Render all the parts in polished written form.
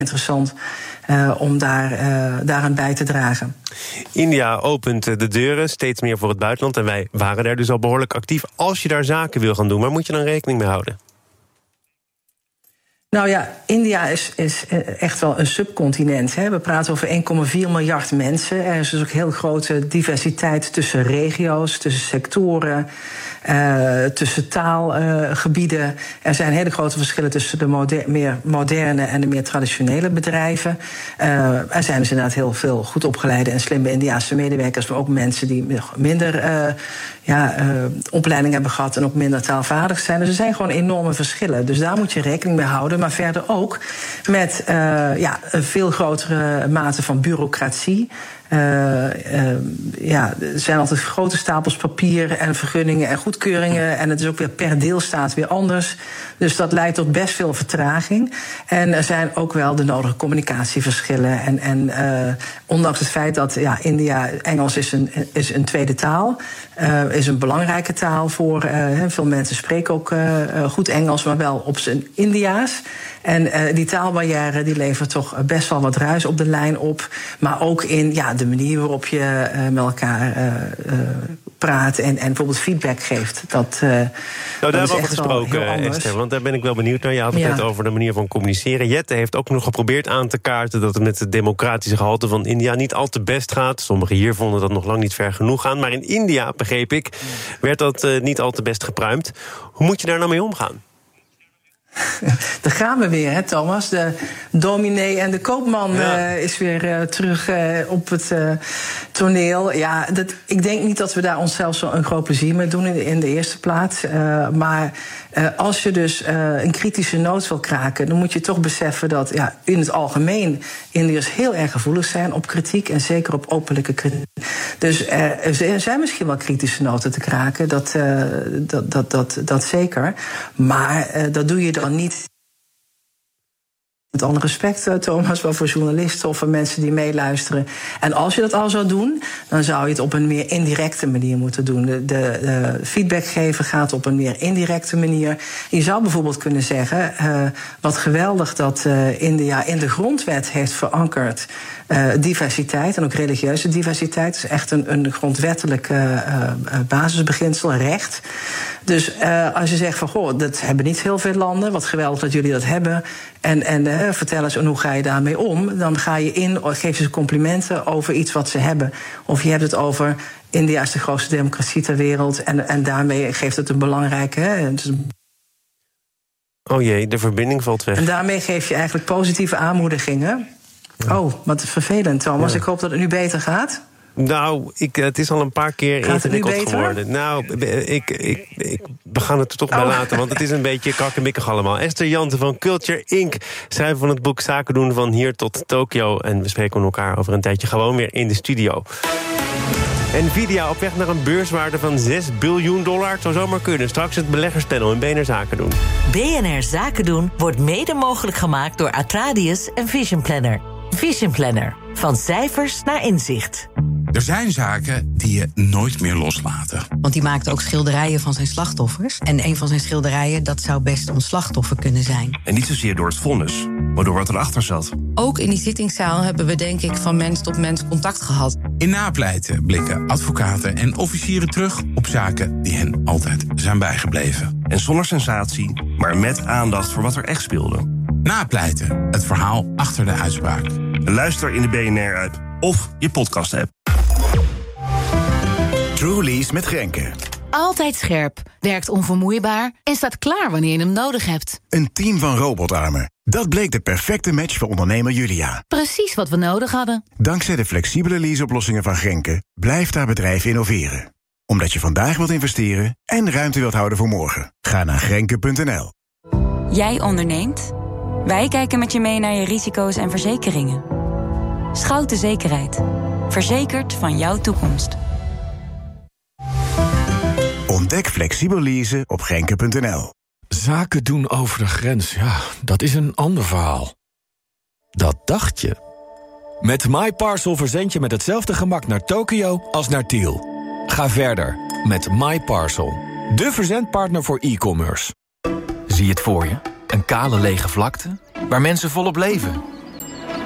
interessant om daaraan bij te dragen. India opent de deuren steeds meer voor het buitenland. En wij waren daar dus al behoorlijk actief. Als je daar zaken wil gaan doen, waar moet je dan rekening mee houden? Nou ja, India is echt wel een subcontinent. Hè. We praten over 1,4 miljard mensen. Er is dus ook heel grote diversiteit tussen regio's, tussen sectoren, tussen taalgebieden. Er zijn hele grote verschillen tussen de meer moderne en de meer traditionele bedrijven. Er zijn dus inderdaad heel veel goed opgeleide en slimme Indiaanse medewerkers, maar ook mensen die minder opleiding hebben gehad en ook minder taalvaardig zijn. Dus er zijn gewoon enorme verschillen. Dus daar moet je rekening mee houden. Maar verder ook met een veel grotere mate van bureaucratie. Er zijn altijd grote stapels papier en vergunningen en goedkeuringen. En het is ook weer per deelstaat weer anders. Dus dat leidt tot best veel vertraging. En er zijn ook wel de nodige communicatieverschillen. En ondanks het feit dat India Engels is een tweede taal, is een belangrijke taal voor veel mensen spreken ook goed Engels, maar wel op zijn Indiaas. En die taalbarrière die levert toch best wel wat ruis op de lijn op. Maar ook in de manier waarop je met elkaar praat en bijvoorbeeld feedback geeft. Daarover gesproken, Esther, want daar ben ik wel benieuwd naar. Je had het net over de manier van communiceren. Jette heeft ook nog geprobeerd aan te kaarten dat het met het democratische gehalte van India niet al te best gaat. Sommigen hier vonden dat nog lang niet ver genoeg gaan. Maar in India, begreep ik, werd dat niet al te best gepruimd. Hoe moet je daar nou mee omgaan? Daar gaan we weer, hè, Thomas. De dominee en de koopman is weer terug op het toneel. Ja, ik denk niet dat we daar onszelf zo een groot plezier mee doen in de eerste plaats. Maar als je dus een kritische noot wil kraken, dan moet je toch beseffen dat in het algemeen Indiërs heel erg gevoelig zijn op kritiek en zeker op openlijke kritiek. Dus er zijn misschien wel kritische noten te kraken, dat zeker. Maar dat doe je dan niet. Met alle respect, Thomas, wel voor journalisten of voor mensen die meeluisteren. En als je dat al zou doen, dan zou je het op een meer indirecte manier moeten doen. De feedback geven gaat op een meer indirecte manier. Je zou bijvoorbeeld kunnen zeggen, wat geweldig dat India in de grondwet heeft verankerd diversiteit en ook religieuze diversiteit. Dat is echt een grondwettelijk basisbeginsel, recht. Dus als je zegt van, goh, dat hebben niet heel veel landen, wat geweldig dat jullie dat hebben, en vertel eens, en hoe ga je daarmee om? Dan ga je geef je ze complimenten over iets wat ze hebben. Of je hebt het over, India is de grootste democratie ter wereld, en daarmee geeft het een belangrijke. Oh jee, de verbinding valt weg. En daarmee geef je eigenlijk positieve aanmoedigingen. Oh, wat vervelend, Thomas. Ja. Ik hoop dat het nu beter gaat. Nou, het is al een paar keer ingewikkeld geworden. Nou, we gaan het er toch bij laten, want het is een beetje krakkemikkig allemaal. Esther Jansen van Culture Inc., schrijver van het boek Zaken doen van hier tot Tokio. En we spreken met elkaar over een tijdje gewoon weer in de studio. Nvidia op weg naar een beurswaarde van $6 biljoen. Het zou zomaar kunnen. Straks het beleggerspanel in BNR Zaken doen. BNR Zaken doen wordt mede mogelijk gemaakt door Atradius en Vision Planner. Vision Planner. Van cijfers naar inzicht. Er zijn zaken die je nooit meer loslaten. Want die maakte ook schilderijen van zijn slachtoffers. En een van zijn schilderijen, dat zou best ons slachtoffer kunnen zijn. En niet zozeer door het vonnis, maar door wat erachter zat. Ook in die zittingszaal hebben we denk ik van mens tot mens contact gehad. In Napleiten blikken advocaten en officieren terug op zaken die hen altijd zijn bijgebleven. En zonder sensatie, maar met aandacht voor wat er echt speelde. Napleiten, het verhaal achter de uitspraak. Luister in de BNR-app of je podcast-app. Truly's met Grenke. Altijd scherp, werkt onvermoeibaar en staat klaar wanneer je hem nodig hebt. Een team van robotarmen. Dat bleek de perfecte match voor ondernemer Julia. Precies wat we nodig hadden. Dankzij de flexibele leaseoplossingen van Grenke blijft haar bedrijf innoveren. Omdat je vandaag wilt investeren en ruimte wilt houden voor morgen. Ga naar Grenke.nl. Jij onderneemt? Wij kijken met je mee naar je risico's en verzekeringen. Schouten Zekerheid. Verzekerd van jouw toekomst. Ontdek flexibel leasen op Grenke.nl. Zaken doen over de grens, ja, dat is een ander verhaal. Dat dacht je. Met MyParcel verzend je met hetzelfde gemak naar Tokio als naar Tiel. Ga verder met MyParcel, de verzendpartner voor e-commerce. Zie het voor je? Een kale lege vlakte waar mensen volop leven.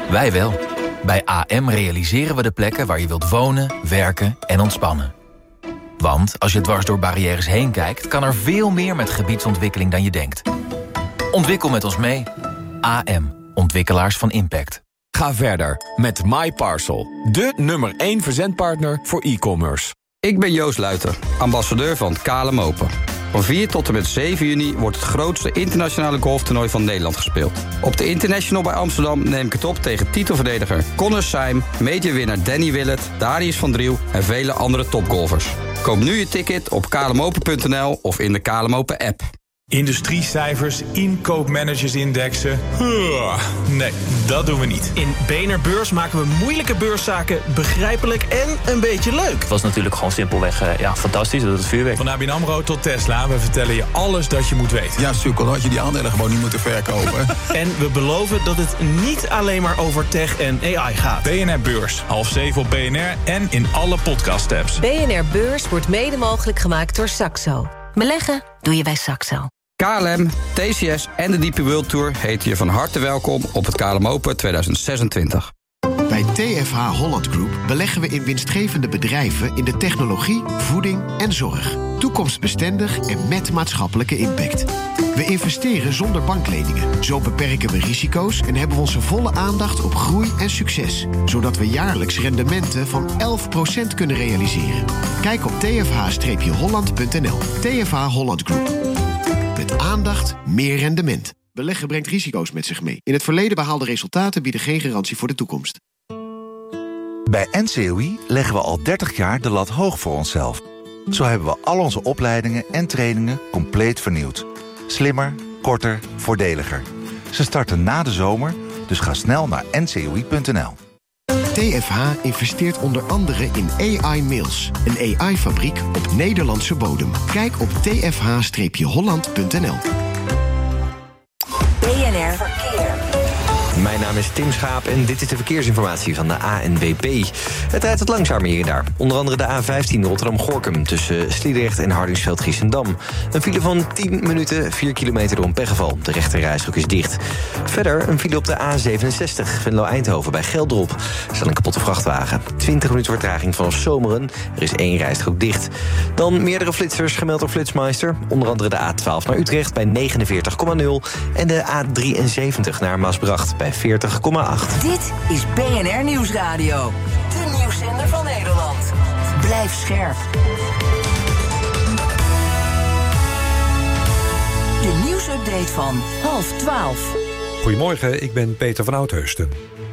Wij wel. Bij AM realiseren we de plekken waar je wilt wonen, werken en ontspannen. Want als je dwars door barrières heen kijkt, kan er veel meer met gebiedsontwikkeling dan je denkt. Ontwikkel met ons mee. AM. Ontwikkelaars van impact. Ga verder met MyParcel. De nummer 1 verzendpartner voor e-commerce. Ik ben Joost Luiter, ambassadeur van KLM Open. Van 4 tot en met 7 juni wordt het grootste internationale golftoernooi van Nederland gespeeld. Op de International bij Amsterdam neem ik het op tegen titelverdediger Connor Syme, majorwinnaar Danny Willett, Darius van Driel en vele andere topgolfers. Koop nu je ticket op klmopen.nl of in de KLM Open app. Industriecijfers, inkoopmanagersindexen. Nee, dat doen we niet. In BNR Beurs maken we moeilijke beurszaken begrijpelijk en een beetje leuk. Het was natuurlijk gewoon simpelweg fantastisch, dat het vuurwerk. Van ABN AMRO tot Tesla, we vertellen je alles dat je moet weten. Ja, sukkel, had je die aandelen gewoon niet moeten verkopen. En we beloven dat het niet alleen maar over tech en AI gaat. BNR Beurs, 6:30 op BNR en in alle podcast-apps. BNR Beurs wordt mede mogelijk gemaakt door Saxo. Beleggen doe je bij Saxo. KLM, TCS en de DP World Tour heten je van harte welkom op het KLM Open 2026. Bij TFH Holland Group beleggen we in winstgevende bedrijven in de technologie, voeding en zorg. Toekomstbestendig en met maatschappelijke impact. We investeren zonder bankleningen. Zo beperken we risico's en hebben we onze volle aandacht op groei en succes. Zodat we jaarlijks rendementen van 11% kunnen realiseren. Kijk op tfh-holland.nl. TFH Holland Group. Met aandacht, meer rendement. Beleggen brengt risico's met zich mee. In het verleden behaalde resultaten bieden geen garantie voor de toekomst. Bij NCOI leggen we al 30 jaar de lat hoog voor onszelf. Zo hebben we al onze opleidingen en trainingen compleet vernieuwd. Slimmer, korter, voordeliger. Ze starten na de zomer, dus ga snel naar ncoi.nl. TFH investeert onder andere in AI Mails, een AI-fabriek op Nederlandse bodem. Kijk op tfh-holland.nl. BNR Verkeer. Mijn naam is Tim Schaap en dit is de verkeersinformatie van de ANWB. Het rijdt wat langzamer hier en daar. Onder andere de A15 Rotterdam-Gorkum tussen Sliedrecht en Hardingsveld-Giessendam. Een file van 10 minuten, 4 kilometer door een pechgeval. De rechterrijstrook is dicht. Verder een file op de A67 Venlo-Eindhoven bij Geldrop. Er staat een kapotte vrachtwagen. 20 minuten vertraging vanaf Zomeren. Er is 1 rijstrook dicht. Dan meerdere flitsers gemeld door Flitsmeister. Onder andere de A12 naar Utrecht bij 49,0. En de A73 naar Maasbracht bij 40,8. Dit is BNR Nieuwsradio. De nieuwszender van Nederland. Blijf scherp. De nieuwsupdate van 11:30. Goedemorgen, ik ben Peter van Oudheusden.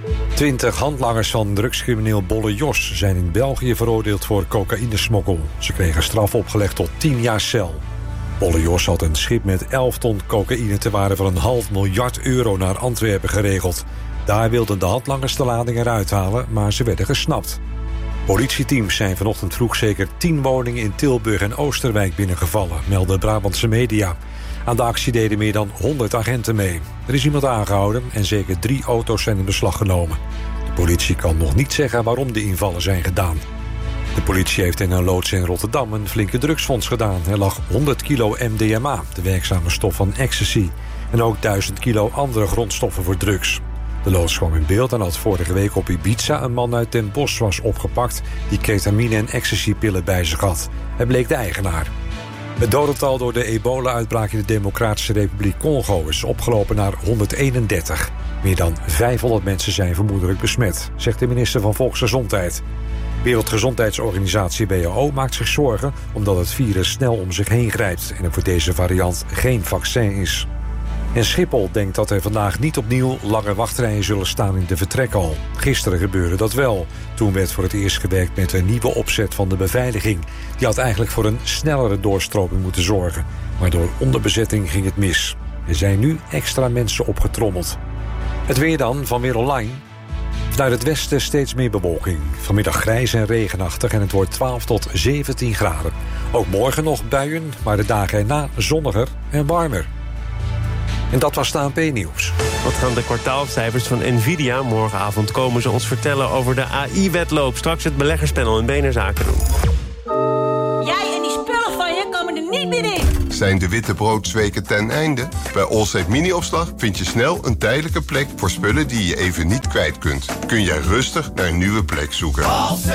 20 handlangers van drugscrimineel Bolle Jos zijn in België veroordeeld voor cocaïnesmokkel. Ze kregen straf opgelegd tot 10 jaar cel. Bolle Jos had een schip met 11 ton cocaïne te waarde van €500 miljoen naar Antwerpen geregeld. Daar wilden de handlangers de lading eruit halen, maar ze werden gesnapt. Politieteams zijn vanochtend vroeg zeker 10 woningen in Tilburg en Oosterwijk binnengevallen, melden Brabantse media. Aan de actie deden meer dan 100 agenten mee. Er is iemand aangehouden en zeker 3 auto's zijn in beslag genomen. De politie kan nog niet zeggen waarom de invallen zijn gedaan. De politie heeft in een loods in Rotterdam een flinke drugsfonds gedaan. Er lag 100 kilo MDMA, de werkzame stof van ecstasy. En ook 1000 kilo andere grondstoffen voor drugs. De loods kwam in beeld en had vorige week op Ibiza een man uit Den Bosch was opgepakt die ketamine en ecstasypillen bij zich had. Hij bleek de eigenaar. Het dodental door de ebola-uitbraak in de Democratische Republiek Congo is opgelopen naar 131. Meer dan 500 mensen zijn vermoedelijk besmet, zegt de minister van Volksgezondheid. Wereldgezondheidsorganisatie WHO maakt zich zorgen omdat het virus snel om zich heen grijpt en er voor deze variant geen vaccin is. En Schiphol denkt dat er vandaag niet opnieuw lange wachtrijen zullen staan in de vertrekhal. Gisteren gebeurde dat wel. Toen werd voor het eerst gewerkt met een nieuwe opzet van de beveiliging. Die had eigenlijk voor een snellere doorstroming moeten zorgen. Maar door onderbezetting ging het mis. Er zijn nu extra mensen opgetrommeld. Het weer dan van Weer Online. Vanuit het westen steeds meer bewolking. Vanmiddag grijs en regenachtig en het wordt 12 tot 17 graden. Ook morgen nog buien, maar de dagen erna zonniger en warmer. En dat was het ANP-nieuws. Wat gaan de kwartaalcijfers van Nvidia? Morgenavond komen ze ons vertellen over de AI-wedloop. Straks het beleggerspanel in BNR Zaken doen. Jij en die spullen van je komen er niet meer in. Zijn de witte broodsweken ten einde? Bij Allsafe Mini-opslag vind je snel een tijdelijke plek voor spullen die je even niet kwijt kunt. Kun jij rustig naar een nieuwe plek zoeken.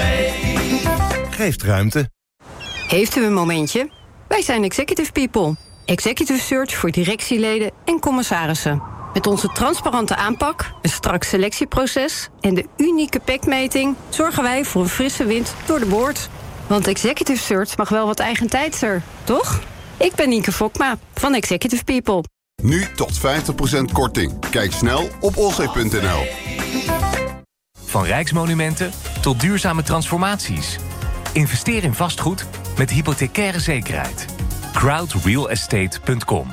Geeft ruimte. Heeft u een momentje? Wij zijn Executive People. Executive Search voor directieleden en commissarissen. Met onze transparante aanpak, een strak selectieproces en de unieke PEC-meting zorgen wij voor een frisse wind door de boord. Want Executive Search mag wel wat eigentijdser, toch? Ik ben Nienke Fokma van Executive People. Nu tot 50% korting. Kijk snel op allsafe.nl. Van rijksmonumenten tot duurzame transformaties. Investeer in vastgoed met hypothecaire zekerheid. crowdrealestate.com.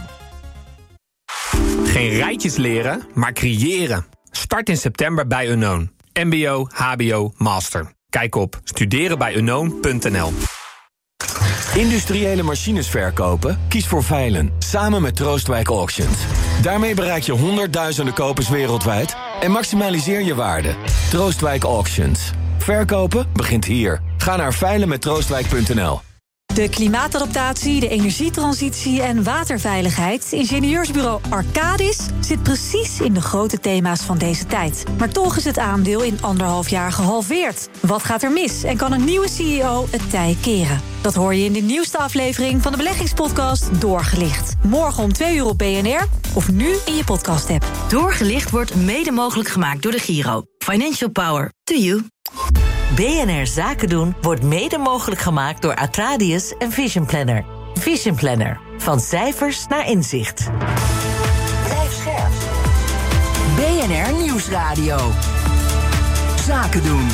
Geen rijtjes leren, maar creëren. Start in september bij Unknown. MBO, HBO, Master. Kijk op studerenbijunknown.nl. Industriële machines verkopen? Kies voor Veilen, samen met Troostwijk Auctions. Daarmee bereik je honderdduizenden kopers wereldwijd en maximaliseer je waarde. Troostwijk Auctions. Verkopen begint hier. Ga naar veilenmettroostwijk.nl. De klimaatadaptatie, de energietransitie en waterveiligheid. Ingenieursbureau Arcadis zit precies in de grote thema's van deze tijd. Maar toch is het aandeel in 1,5 jaar gehalveerd. Wat gaat er mis en kan een nieuwe CEO het tij keren? Dat hoor je in de nieuwste aflevering van de beleggingspodcast Doorgelicht. Morgen om 2 uur op BNR of nu in je podcast-app. Doorgelicht wordt mede mogelijk gemaakt door de Giro. Financial Power to you. BNR Zaken doen wordt mede mogelijk gemaakt door Atradius en Vision Planner. Vision Planner. Van cijfers naar inzicht. Blijf scherp. BNR Nieuwsradio. Zaken doen.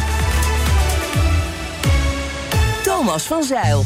Thomas van Zijl.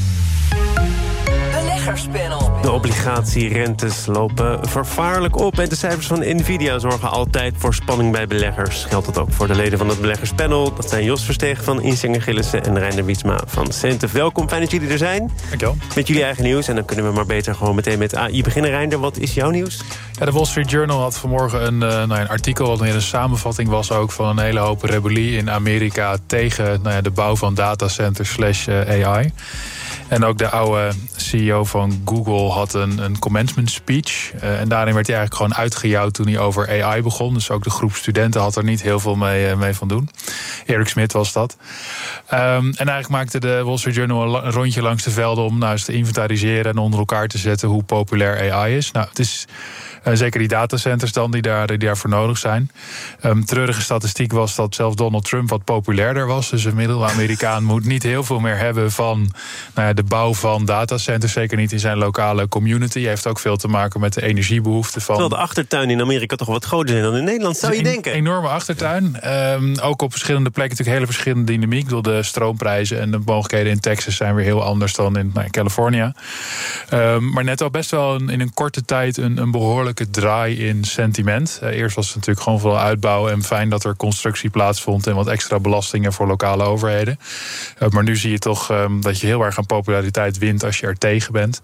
Beleggerspanel. De obligatierentes lopen vervaarlijk op en de cijfers van Nvidia zorgen altijd voor spanning bij beleggers. Geldt dat ook voor de leden van het beleggerspanel. Dat zijn Jos Verstegen van Insinger Gillissen en Reiner Wietsma van Centef. Welkom, fijn dat jullie er zijn. Dankjewel. Met jullie eigen nieuws en dan kunnen we maar beter gewoon meteen met AI beginnen. Reinder, wat is jouw nieuws? Ja, de Wall Street Journal had vanmorgen een artikel wat meer een samenvatting was ook van een hele hoop rebellie in Amerika tegen de bouw van datacenters /AI. En ook de oude CEO van Google had een commencement speech. En daarin werd hij eigenlijk gewoon uitgejouwd toen hij over AI begon. Dus ook de groep studenten had er niet heel veel mee van doen. Eric Schmidt was dat. En eigenlijk maakte de Wall Street Journal een rondje langs de velden om eens te inventariseren en onder elkaar te zetten hoe populair AI is. Nou, het is zeker die datacenters dan die daarvoor nodig zijn. Treurige statistiek was dat zelfs Donald Trump wat populairder was. Dus een gemiddelde Amerikaan moet niet heel veel meer hebben van de bouw van datacenters. Zeker niet in zijn lokale community. Hij heeft ook veel te maken met de energiebehoeften van. Terwijl de achtertuin in Amerika toch wat groter zijn dan in Nederland, zou je denken. Een enorme achtertuin. Ook op verschillende plekken natuurlijk hele verschillende dynamiek. Ik bedoel, de stroomprijzen en de mogelijkheden in Texas zijn weer heel anders dan in California. Maar net al best wel in een korte tijd een behoorlijke draai in sentiment. Eerst was het natuurlijk gewoon vooral uitbouwen en fijn dat er constructie plaatsvond en wat extra belastingen voor lokale overheden. Maar nu zie je toch dat je heel erg aan populariteit wint als je er tegen bent.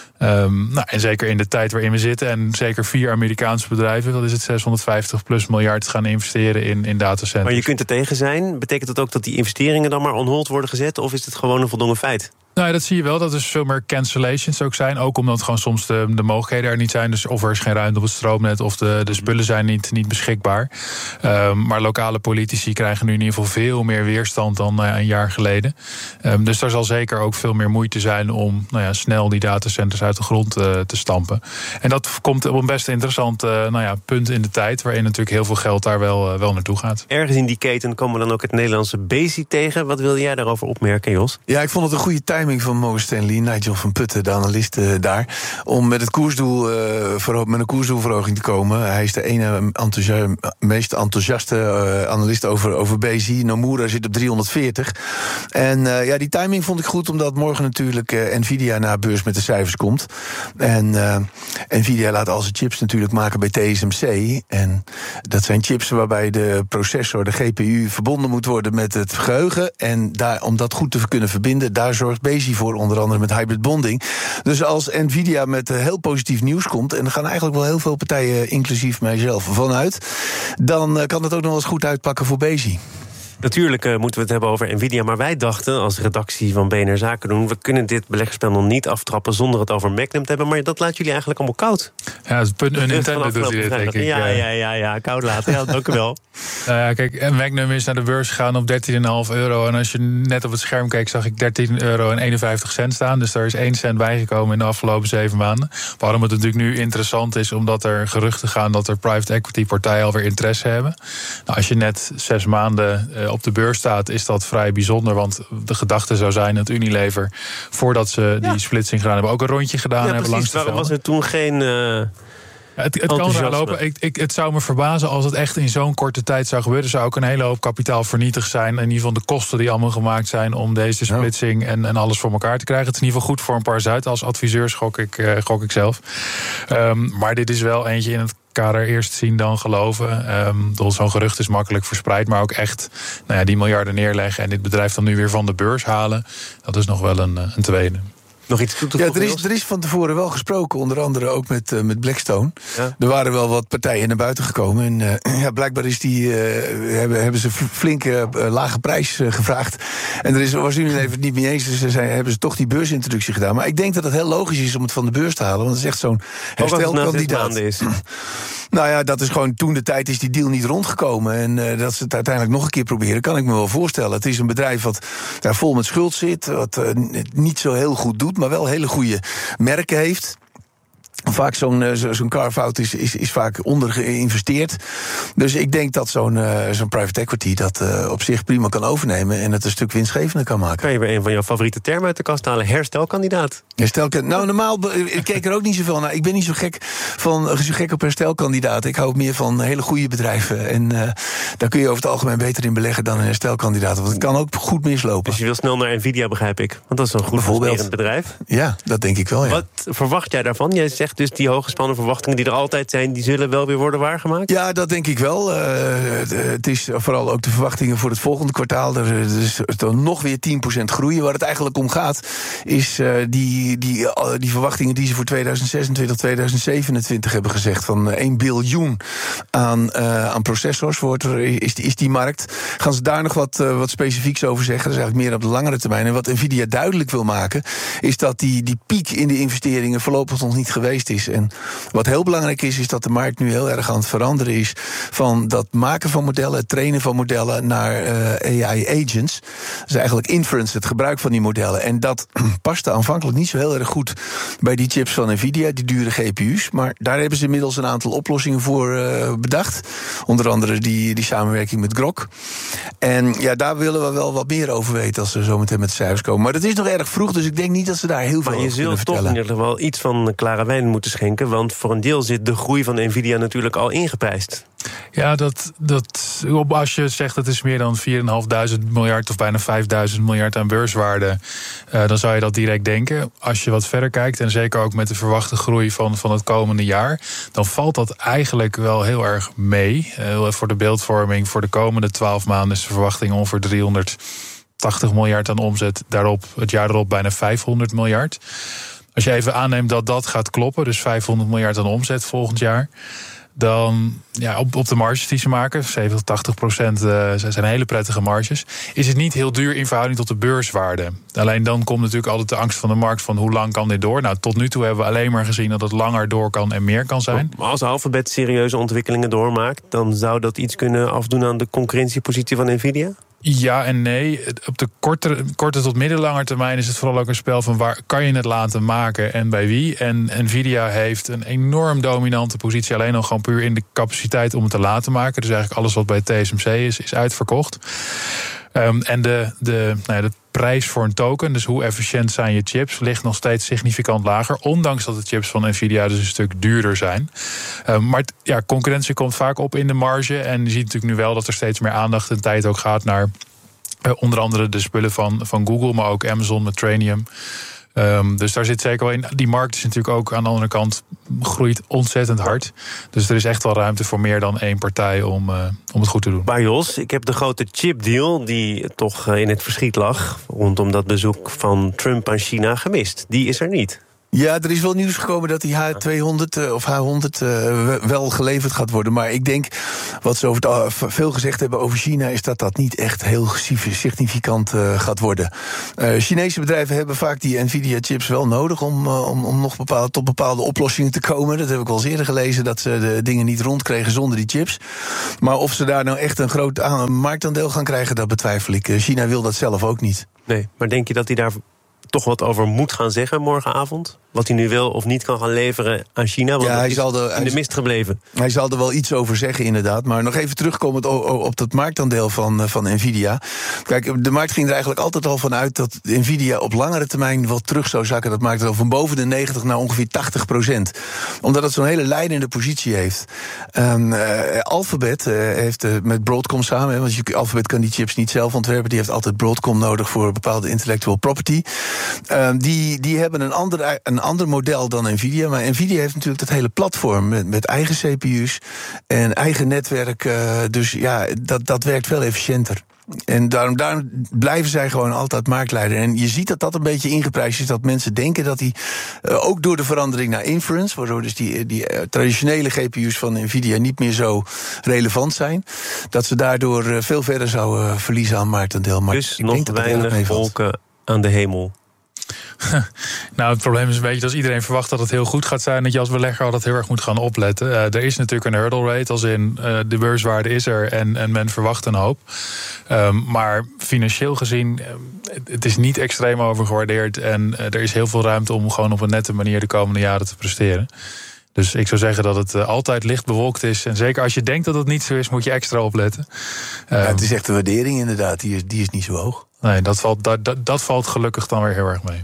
En zeker in de tijd waarin we zitten en zeker 4 Amerikaanse bedrijven, dat is het 650 plus miljard gaan investeren in datacenters. Maar je kunt er tegen zijn. Betekent dat ook dat die investeringen dan maar on hold worden gezet of is het gewoon een voldongen feit? Nou, dat zie je wel, dat er veel meer cancellations ook zijn. Ook omdat gewoon soms de mogelijkheden er niet zijn. Dus of er is geen ruimte op het stroomnet of de spullen zijn niet beschikbaar. Maar lokale politici krijgen nu in ieder geval veel meer weerstand dan een jaar geleden. Dus daar zal zeker ook veel meer moeite zijn om snel die datacenters uit de grond te stampen. En dat komt op een best interessant punt in de tijd, waarin natuurlijk heel veel geld daar wel naartoe gaat. Ergens in die keten komen we dan ook het Nederlandse Bezi tegen. Wat wilde jij daarover opmerken, Jos? Ja, ik vond het een goede timing van Morgan Stanley, Nigel van Putten, de analist daar, om met het met een koersdoelverhoging te komen. Hij is de meest enthousiaste analist over Bezi. Nomura zit op 340. En die timing vond ik goed, omdat morgen natuurlijk Nvidia naar beurs met de cijfers komt. En Nvidia laat al zijn chips natuurlijk maken bij TSMC. En dat zijn chips waarbij de processor, de GPU, verbonden moet worden met het geheugen. En om dat goed te kunnen verbinden, daar zorgt Bezi voor, onder andere met hybrid bonding. Dus als Nvidia met heel positief nieuws komt, en er gaan eigenlijk wel heel veel partijen, inclusief mijzelf, vanuit, dan kan het ook nog wel eens goed uitpakken voor Bezi. Natuurlijk moeten we het hebben over Nvidia, maar wij dachten als redactie van BNR Zaken doen, we kunnen dit beleggersspel nog niet aftrappen zonder het over Magnum te hebben, maar dat laat jullie eigenlijk allemaal koud. Ja, het is punt Nintendo doet hij dit, denk ik. Ja, koud laten. Ja, dank u wel. Kijk, Magnum is naar de beurs gegaan op €13,5. En als je net op het scherm keek, zag ik €13,51 staan. Dus daar is 1 cent bijgekomen in de afgelopen 7 maanden. Waarom het natuurlijk nu interessant is, omdat er geruchten gaan dat er private equity partijen alweer interesse hebben. Nou, als je net 6 maanden op de beurs staat, is dat vrij bijzonder. Want de gedachte zou zijn dat Unilever, voordat ze die splitsing gedaan hebben, ook een rondje gedaan hebben langs de velden. Waarom was er toen geen... Het kan raar lopen. Het zou me verbazen als het echt in zo'n korte tijd zou gebeuren. Er zou ook een hele hoop kapitaal vernietigd zijn. In ieder geval de kosten die allemaal gemaakt zijn om deze splitsing en alles voor elkaar te krijgen. Het is in ieder geval goed voor een paar Zuid. Als adviseur gok ik zelf. Maar dit is wel eentje in het kader eerst zien dan geloven. Zo'n gerucht is makkelijk verspreid, maar ook echt die miljarden neerleggen en dit bedrijf dan nu weer van de beurs halen. Dat is nog wel een tweede. Nog iets toe te voegen? Ja, er is van tevoren wel gesproken, onder andere ook met Blackstone. Ja. Er waren wel wat partijen naar buiten gekomen. En blijkbaar hebben ze flinke lage prijs gevraagd. En was Unilever het niet mee eens, dus hebben ze toch die beursintroductie gedaan. Maar ik denk dat het heel logisch is om het van de beurs te halen, want het is echt zo'n herstelkandidaat. Nou ja, dat is gewoon toen de tijd is die deal niet rondgekomen. En dat ze het uiteindelijk nog een keer proberen, kan ik me wel voorstellen. Het is een bedrijf wat daar vol met schuld zit, wat het niet zo heel goed doet, maar wel hele goede merken heeft. Vaak zo'n carve-out is vaak onder geïnvesteerd. Dus ik denk dat zo'n private equity dat op zich prima kan overnemen en het een stuk winstgevender kan maken. Kan je weer een van jouw favoriete termen uit de kast halen? Herstelkandidaat. Nou, normaal, ik keek er ook niet zoveel naar. Ik ben niet zo gek op herstelkandidaten. Ik hou meer van hele goede bedrijven. En daar kun je over het algemeen beter in beleggen dan een herstelkandidaat. Want het kan ook goed mislopen. Dus je wil snel naar Nvidia, begrijp ik. Want dat is een goed functionerend bedrijf. Ja, dat denk ik wel, ja. Wat verwacht jij daarvan? Jij zegt dus die hooggespannen verwachtingen die er altijd zijn, die zullen wel weer worden waargemaakt? Ja, dat denk ik wel. Het is vooral ook de verwachtingen voor het volgende kwartaal. Er is nog weer 10% groeien. Waar het eigenlijk om gaat, is die verwachtingen die ze voor 2026, 2027 hebben gezegd. Van 1 biljoen aan processors is die markt. Gaan ze daar nog wat specifieks over zeggen? Dat is eigenlijk meer op de langere termijn. En wat Nvidia duidelijk wil maken, is dat die piek in de investeringen voorlopig nog niet geweest is. En wat heel belangrijk is dat de markt nu heel erg aan het veranderen is van dat maken van modellen, het trainen van modellen naar AI-agents. Dus eigenlijk inference, het gebruik van die modellen. En dat paste aanvankelijk niet zo heel erg goed bij die chips van Nvidia, die dure GPU's. Maar daar hebben ze inmiddels een aantal oplossingen voor bedacht. Onder andere die samenwerking met Grok. En ja, daar willen we wel wat meer over weten als ze zo meteen met de cijfers komen. Maar het is nog erg vroeg, dus ik denk niet dat ze daar heel veel over kunnen vertellen. Maar je zult toch in ieder geval iets van klare wijn moeten schenken, want voor een deel zit de groei van Nvidia natuurlijk al ingeprijsd. Ja, als je zegt dat is meer dan 4.500 miljard of bijna 5.000 miljard aan beurswaarde, dan zou je dat direct denken. Als je wat verder kijkt, en zeker ook met de verwachte groei van het komende jaar, dan valt dat eigenlijk wel heel erg mee. Voor de beeldvorming, voor de komende 12 maanden is de verwachting ongeveer 380 miljard aan omzet. Daarop, het jaar erop bijna 500 miljard. Als je even aanneemt dat dat gaat kloppen, dus 500 miljard aan omzet volgend jaar, dan op de marges die ze maken, 70-80% zijn hele prettige marges, is het niet heel duur in verhouding tot de beurswaarde. Alleen dan komt natuurlijk altijd de angst van de markt van hoe lang kan dit door? Nou, tot nu toe hebben we alleen maar gezien dat het langer door kan en meer kan zijn. Maar als Alphabet serieuze ontwikkelingen doormaakt, dan zou dat iets kunnen afdoen aan de concurrentiepositie van Nvidia? Ja en nee. Op de korte tot middellange termijn is het vooral ook een spel van waar kan je het laten maken en bij wie. En Nvidia heeft een enorm dominante positie, alleen al gewoon puur in de capaciteit om het te laten maken. Dus eigenlijk alles wat bij TSMC is uitverkocht. En de prijs voor een token, dus hoe efficiënt zijn je chips, ligt nog steeds significant lager, ondanks dat de chips van Nvidia dus een stuk duurder zijn. Maar concurrentie komt vaak op in de marge en je ziet natuurlijk nu wel dat er steeds meer aandacht en tijd ook gaat naar onder andere de spullen van Google, maar ook Amazon met Trainium. Dus daar zit zeker wel in. Die markt is natuurlijk ook aan de andere kant groeit ontzettend hard. Dus er is echt wel ruimte voor meer dan één partij om het goed te doen. Barjos, ik heb de grote chipdeal die toch in het verschiet lag rondom dat bezoek van Trump aan China gemist. Die is er niet. Ja, er is wel nieuws gekomen dat die H200 of H100 wel geleverd gaat worden. Maar ik denk, wat ze veel gezegd hebben over China, is dat niet echt heel significant gaat worden. Chinese bedrijven hebben vaak die Nvidia-chips wel nodig om nog tot bepaalde oplossingen te komen. Dat heb ik wel eens eerder gelezen, dat ze de dingen niet rondkregen zonder die chips. Maar of ze daar nou echt een groot marktaandeel gaan krijgen, dat betwijfel ik. China wil dat zelf ook niet. Nee, maar denk je dat hij daar toch wat over moet gaan zeggen morgenavond? Wat hij nu wil of niet kan gaan leveren aan China? Want hij is in de mist gebleven. Hij zal er wel iets over zeggen, inderdaad. Maar nog even terugkomend op dat marktaandeel van Nvidia. Kijk, de markt ging er eigenlijk altijd al van uit dat Nvidia op langere termijn wel terug zou zakken. Dat marktaandeel van boven de 90 naar ongeveer 80%. Omdat het zo'n hele leidende positie heeft. Alphabet heeft met Broadcom samen, want Alphabet kan die chips niet zelf ontwerpen. Die heeft altijd Broadcom nodig voor bepaalde intellectual property. Die hebben een ander model dan Nvidia. Maar Nvidia heeft natuurlijk dat hele platform met eigen CPU's en eigen netwerk. Dus ja, dat werkt veel efficiënter. En daarom blijven zij gewoon altijd marktleider. En je ziet dat een beetje ingeprijsd is. Dat mensen denken dat die, ook door de verandering naar inference, waardoor dus die traditionele GPU's van Nvidia niet meer zo relevant zijn, dat ze daardoor veel verder zouden verliezen aan marktaandeel. Maar dus nog weinig wolken aan de hemel. Nou, het probleem is een beetje dat als iedereen verwacht dat het heel goed gaat zijn, dat je als belegger altijd heel erg moet gaan opletten. Er is natuurlijk een hurdle rate, als in de beurswaarde is er en men verwacht een hoop. Maar financieel gezien, het is niet extreem overgewaardeerd en er is heel veel ruimte om gewoon op een nette manier de komende jaren te presteren. Dus ik zou zeggen dat het altijd licht bewolkt is. En zeker als je denkt dat het niet zo is, moet je extra opletten. Het is echt een waardering inderdaad, die is niet zo hoog. Nee, dat valt gelukkig dan weer heel erg mee.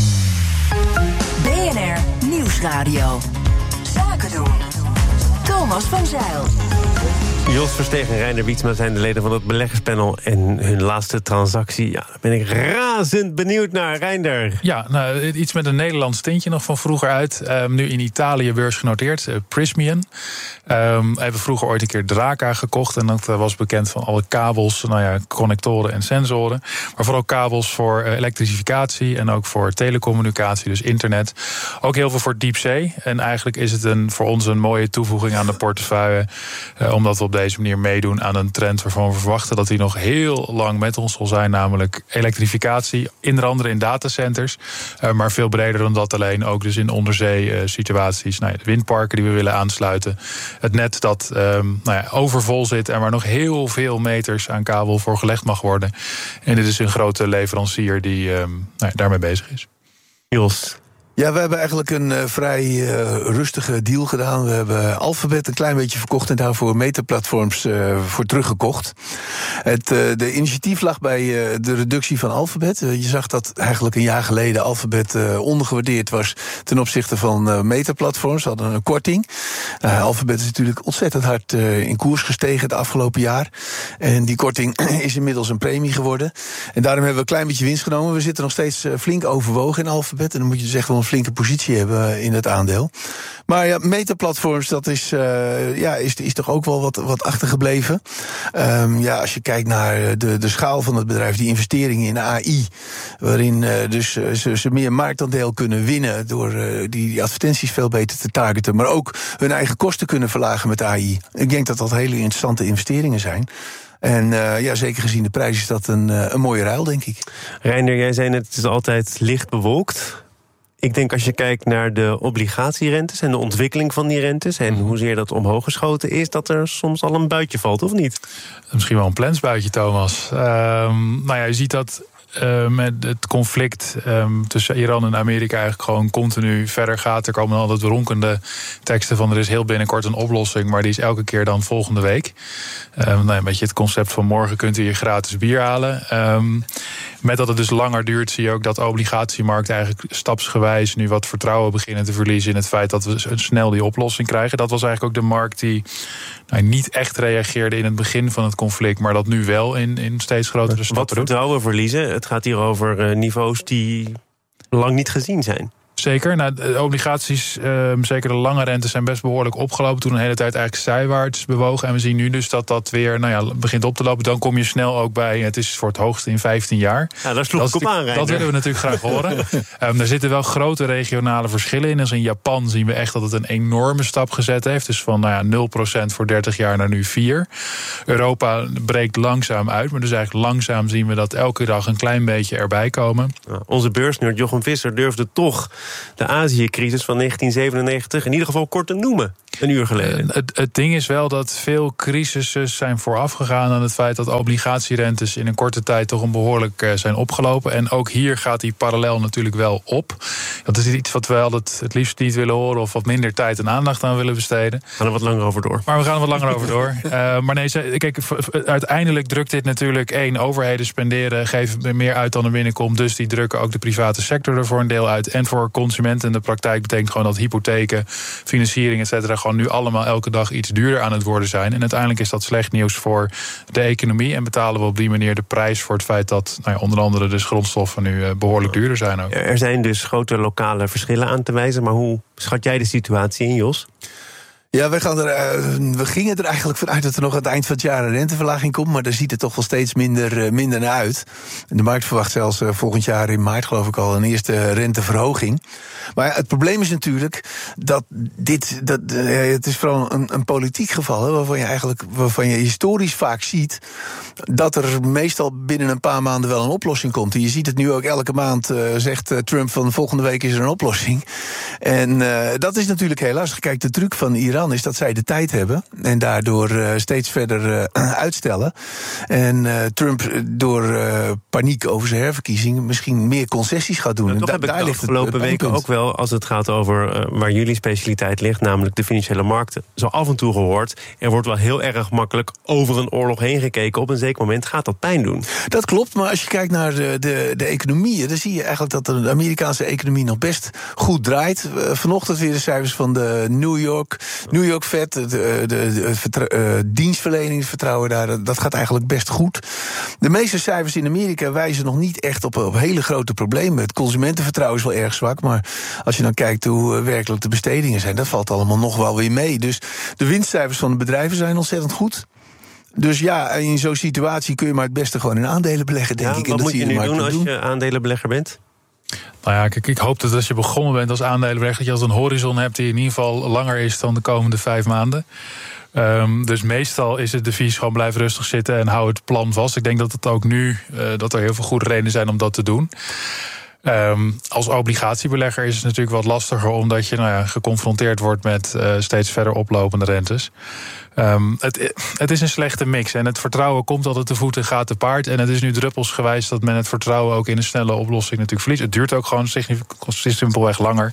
BNR Nieuwsradio. Zaken doen. Thomas van Zijl. Jos Versteeg en Reiner Wietsma zijn de leden van het beleggerspanel. En hun laatste transactie, ja, daar ben ik razend benieuwd naar. Reinder. Ja, nou, iets met een Nederlands tintje nog van vroeger uit. Nu in Italië beursgenoteerd, Prysmian. Hebben vroeger ooit een keer Draca gekocht. En dat was bekend van alle kabels, connectoren en sensoren. Maar vooral kabels voor elektrificatie en ook voor telecommunicatie, dus internet. Ook heel veel voor diepzee. En eigenlijk is het voor ons een mooie toevoeging aan de portefeuille. Omdat we op deze manier meedoen aan een trend waarvan we verwachten dat die nog heel lang met ons zal zijn. Namelijk elektrificatie, onder andere in datacenters. Maar veel breder dan dat alleen. Ook dus in onderzee situaties. De windparken die we willen aansluiten. Het net dat overvol zit en waar nog heel veel meters aan kabel voor gelegd mag worden. En dit is een grote leverancier die daarmee bezig is. Jos. Ja, we hebben eigenlijk een vrij rustige deal gedaan. We hebben Alphabet een klein beetje verkocht en daarvoor Meta-platforms voor teruggekocht. De initiatief lag bij de reductie van Alphabet. Je zag dat eigenlijk een jaar geleden Alphabet ondergewaardeerd was ten opzichte van Meta-platforms. Ze hadden een korting. Alphabet is natuurlijk ontzettend hard in koers gestegen het afgelopen jaar. En die korting is inmiddels een premie geworden. En daarom hebben we een klein beetje winst genomen. We zitten nog steeds flink overwogen in Alphabet. En dan moet je dus echt wel een flinke positie hebben in het aandeel. Maar ja, Meta-platforms, dat is toch ook wel wat achtergebleven. Als je kijkt naar de schaal van het bedrijf, die investeringen in AI, waarin ze meer marktaandeel kunnen winnen door die advertenties veel beter te targeten, maar ook hun eigen kosten kunnen verlagen met AI. Ik denk dat dat hele interessante investeringen zijn. En zeker gezien de prijs is dat een mooie ruil, denk ik. Reinder, jij zei net, het is altijd licht bewolkt. Ik denk als je kijkt naar de obligatierentes en de ontwikkeling van die rentes en hoezeer dat omhoog geschoten is, dat er soms al een buitje valt, of niet? Misschien wel een plensbuitje, Thomas. Je ziet dat met het conflict tussen Iran en Amerika eigenlijk gewoon continu verder gaat. Er komen altijd ronkende teksten van er is heel binnenkort een oplossing, maar die is elke keer dan volgende week. Een beetje het concept van morgen kunt u je gratis bier halen. Met dat het dus langer duurt, zie je ook dat de obligatiemarkt eigenlijk stapsgewijs nu wat vertrouwen beginnen te verliezen in het feit dat we snel die oplossing krijgen. Dat was eigenlijk ook de markt die niet echt reageerde in het begin van het conflict, maar dat nu wel in steeds grotere stappen doet. Wat vertrouwen verliezen? Het gaat hier over niveaus die lang niet gezien zijn. Zeker. Nou, de obligaties, zeker de lange rentes, zijn best behoorlijk opgelopen. Toen een hele tijd eigenlijk zijwaarts bewogen. En we zien nu dus dat weer begint op te lopen. Dan kom je snel ook bij, het is voor het hoogste in 15 jaar. Ja, daar sloeg ik op aan, dat willen we natuurlijk graag horen. Er zitten wel grote regionale verschillen in. Dus in Japan zien we echt dat het een enorme stap gezet heeft. Dus van 0% voor 30 jaar naar nu 4. Europa breekt langzaam uit. Maar dus eigenlijk langzaam zien we dat elke dag een klein beetje erbij komen. Onze beursnerd Jochem Visser durfde toch de Azië-crisis van 1997 in ieder geval kort te noemen. Een uur geleden. Het ding is wel dat veel crisissen zijn voorafgegaan aan het feit dat obligatierentes in een korte tijd toch een behoorlijk zijn opgelopen. En ook hier gaat die parallel natuurlijk wel op. Dat is iets wat we het liefst niet willen horen of wat minder tijd en aandacht aan willen besteden. We gaan er wat langer over door. Maar we gaan er wat langer over door. Maar nee, kijk, uiteindelijk drukt dit natuurlijk overheden spenderen, geven meer uit dan er binnenkomt. Dus die drukken ook de private sector er voor een deel uit. En voor consumenten in de praktijk betekent gewoon dat hypotheken, financiering, et cetera, gewoon nu allemaal elke dag iets duurder aan het worden zijn. En uiteindelijk is dat slecht nieuws voor de economie. En betalen we op die manier de prijs voor het feit dat onder andere dus grondstoffen nu behoorlijk duurder zijn ook. Er zijn dus grote lokale verschillen aan te wijzen. Maar hoe schat jij de situatie in, Jos? Ja, we gingen er eigenlijk vanuit dat er nog aan het eind van het jaar een renteverlaging komt. Maar daar ziet het toch wel steeds minder naar uit. En de markt verwacht zelfs volgend jaar in maart, geloof ik al, een eerste renteverhoging. Maar het probleem is natuurlijk dat het is vooral een politiek geval, waarvan je historisch vaak ziet dat er meestal binnen een paar maanden wel een oplossing komt. En je ziet het nu ook elke maand, zegt Trump van volgende week is er een oplossing. En dat is natuurlijk heel lastig. Kijk, de truc van Iran is dat zij de tijd hebben en daardoor steeds verder uitstellen. En Trump door paniek over zijn herverkiezing misschien meer concessies gaat doen. En toch heb ik de afgelopen weken ook wel, als het gaat over waar jullie specialiteit ligt, namelijk de financiële markten, zo af en toe gehoord. Er wordt wel heel erg makkelijk over een oorlog heen gekeken. Op een zeker moment gaat dat pijn doen. Dat klopt, maar als je kijkt naar de economieën, dan zie je eigenlijk dat de Amerikaanse economie nog best goed draait. Vanochtend weer de cijfers van de New York Fed, de dienstverleningsvertrouwen daar, dat gaat eigenlijk best goed. De meeste cijfers in Amerika wijzen nog niet echt op hele grote problemen. Het consumentenvertrouwen is wel erg zwak, maar als je dan kijkt hoe werkelijk de bestedingen zijn, dat valt allemaal nog wel weer mee. Dus de winstcijfers van de bedrijven zijn ontzettend goed. Dus ja, in zo'n situatie kun je maar het beste gewoon in aandelen beleggen, denk ik. Wat moet je nu doen als je aandelenbelegger bent? Nou ja, kijk, ik hoop dat als je begonnen bent als aandelenbelegger, dat je als een horizon hebt die in ieder geval langer is dan de komende 5 maanden. Dus meestal is het devies gewoon blijf rustig zitten en hou het plan vast. Ik denk dat het ook nu, dat er heel veel goede redenen zijn om dat te doen. Als obligatiebelegger is het natuurlijk wat lastiger, omdat je geconfronteerd wordt met steeds verder oplopende rentes. Het is een slechte mix en het vertrouwen komt altijd te voet en gaat te paard. En het is nu druppelsgewijs dat men het vertrouwen ook in een snelle oplossing natuurlijk verliest. Het duurt ook gewoon simpelweg langer.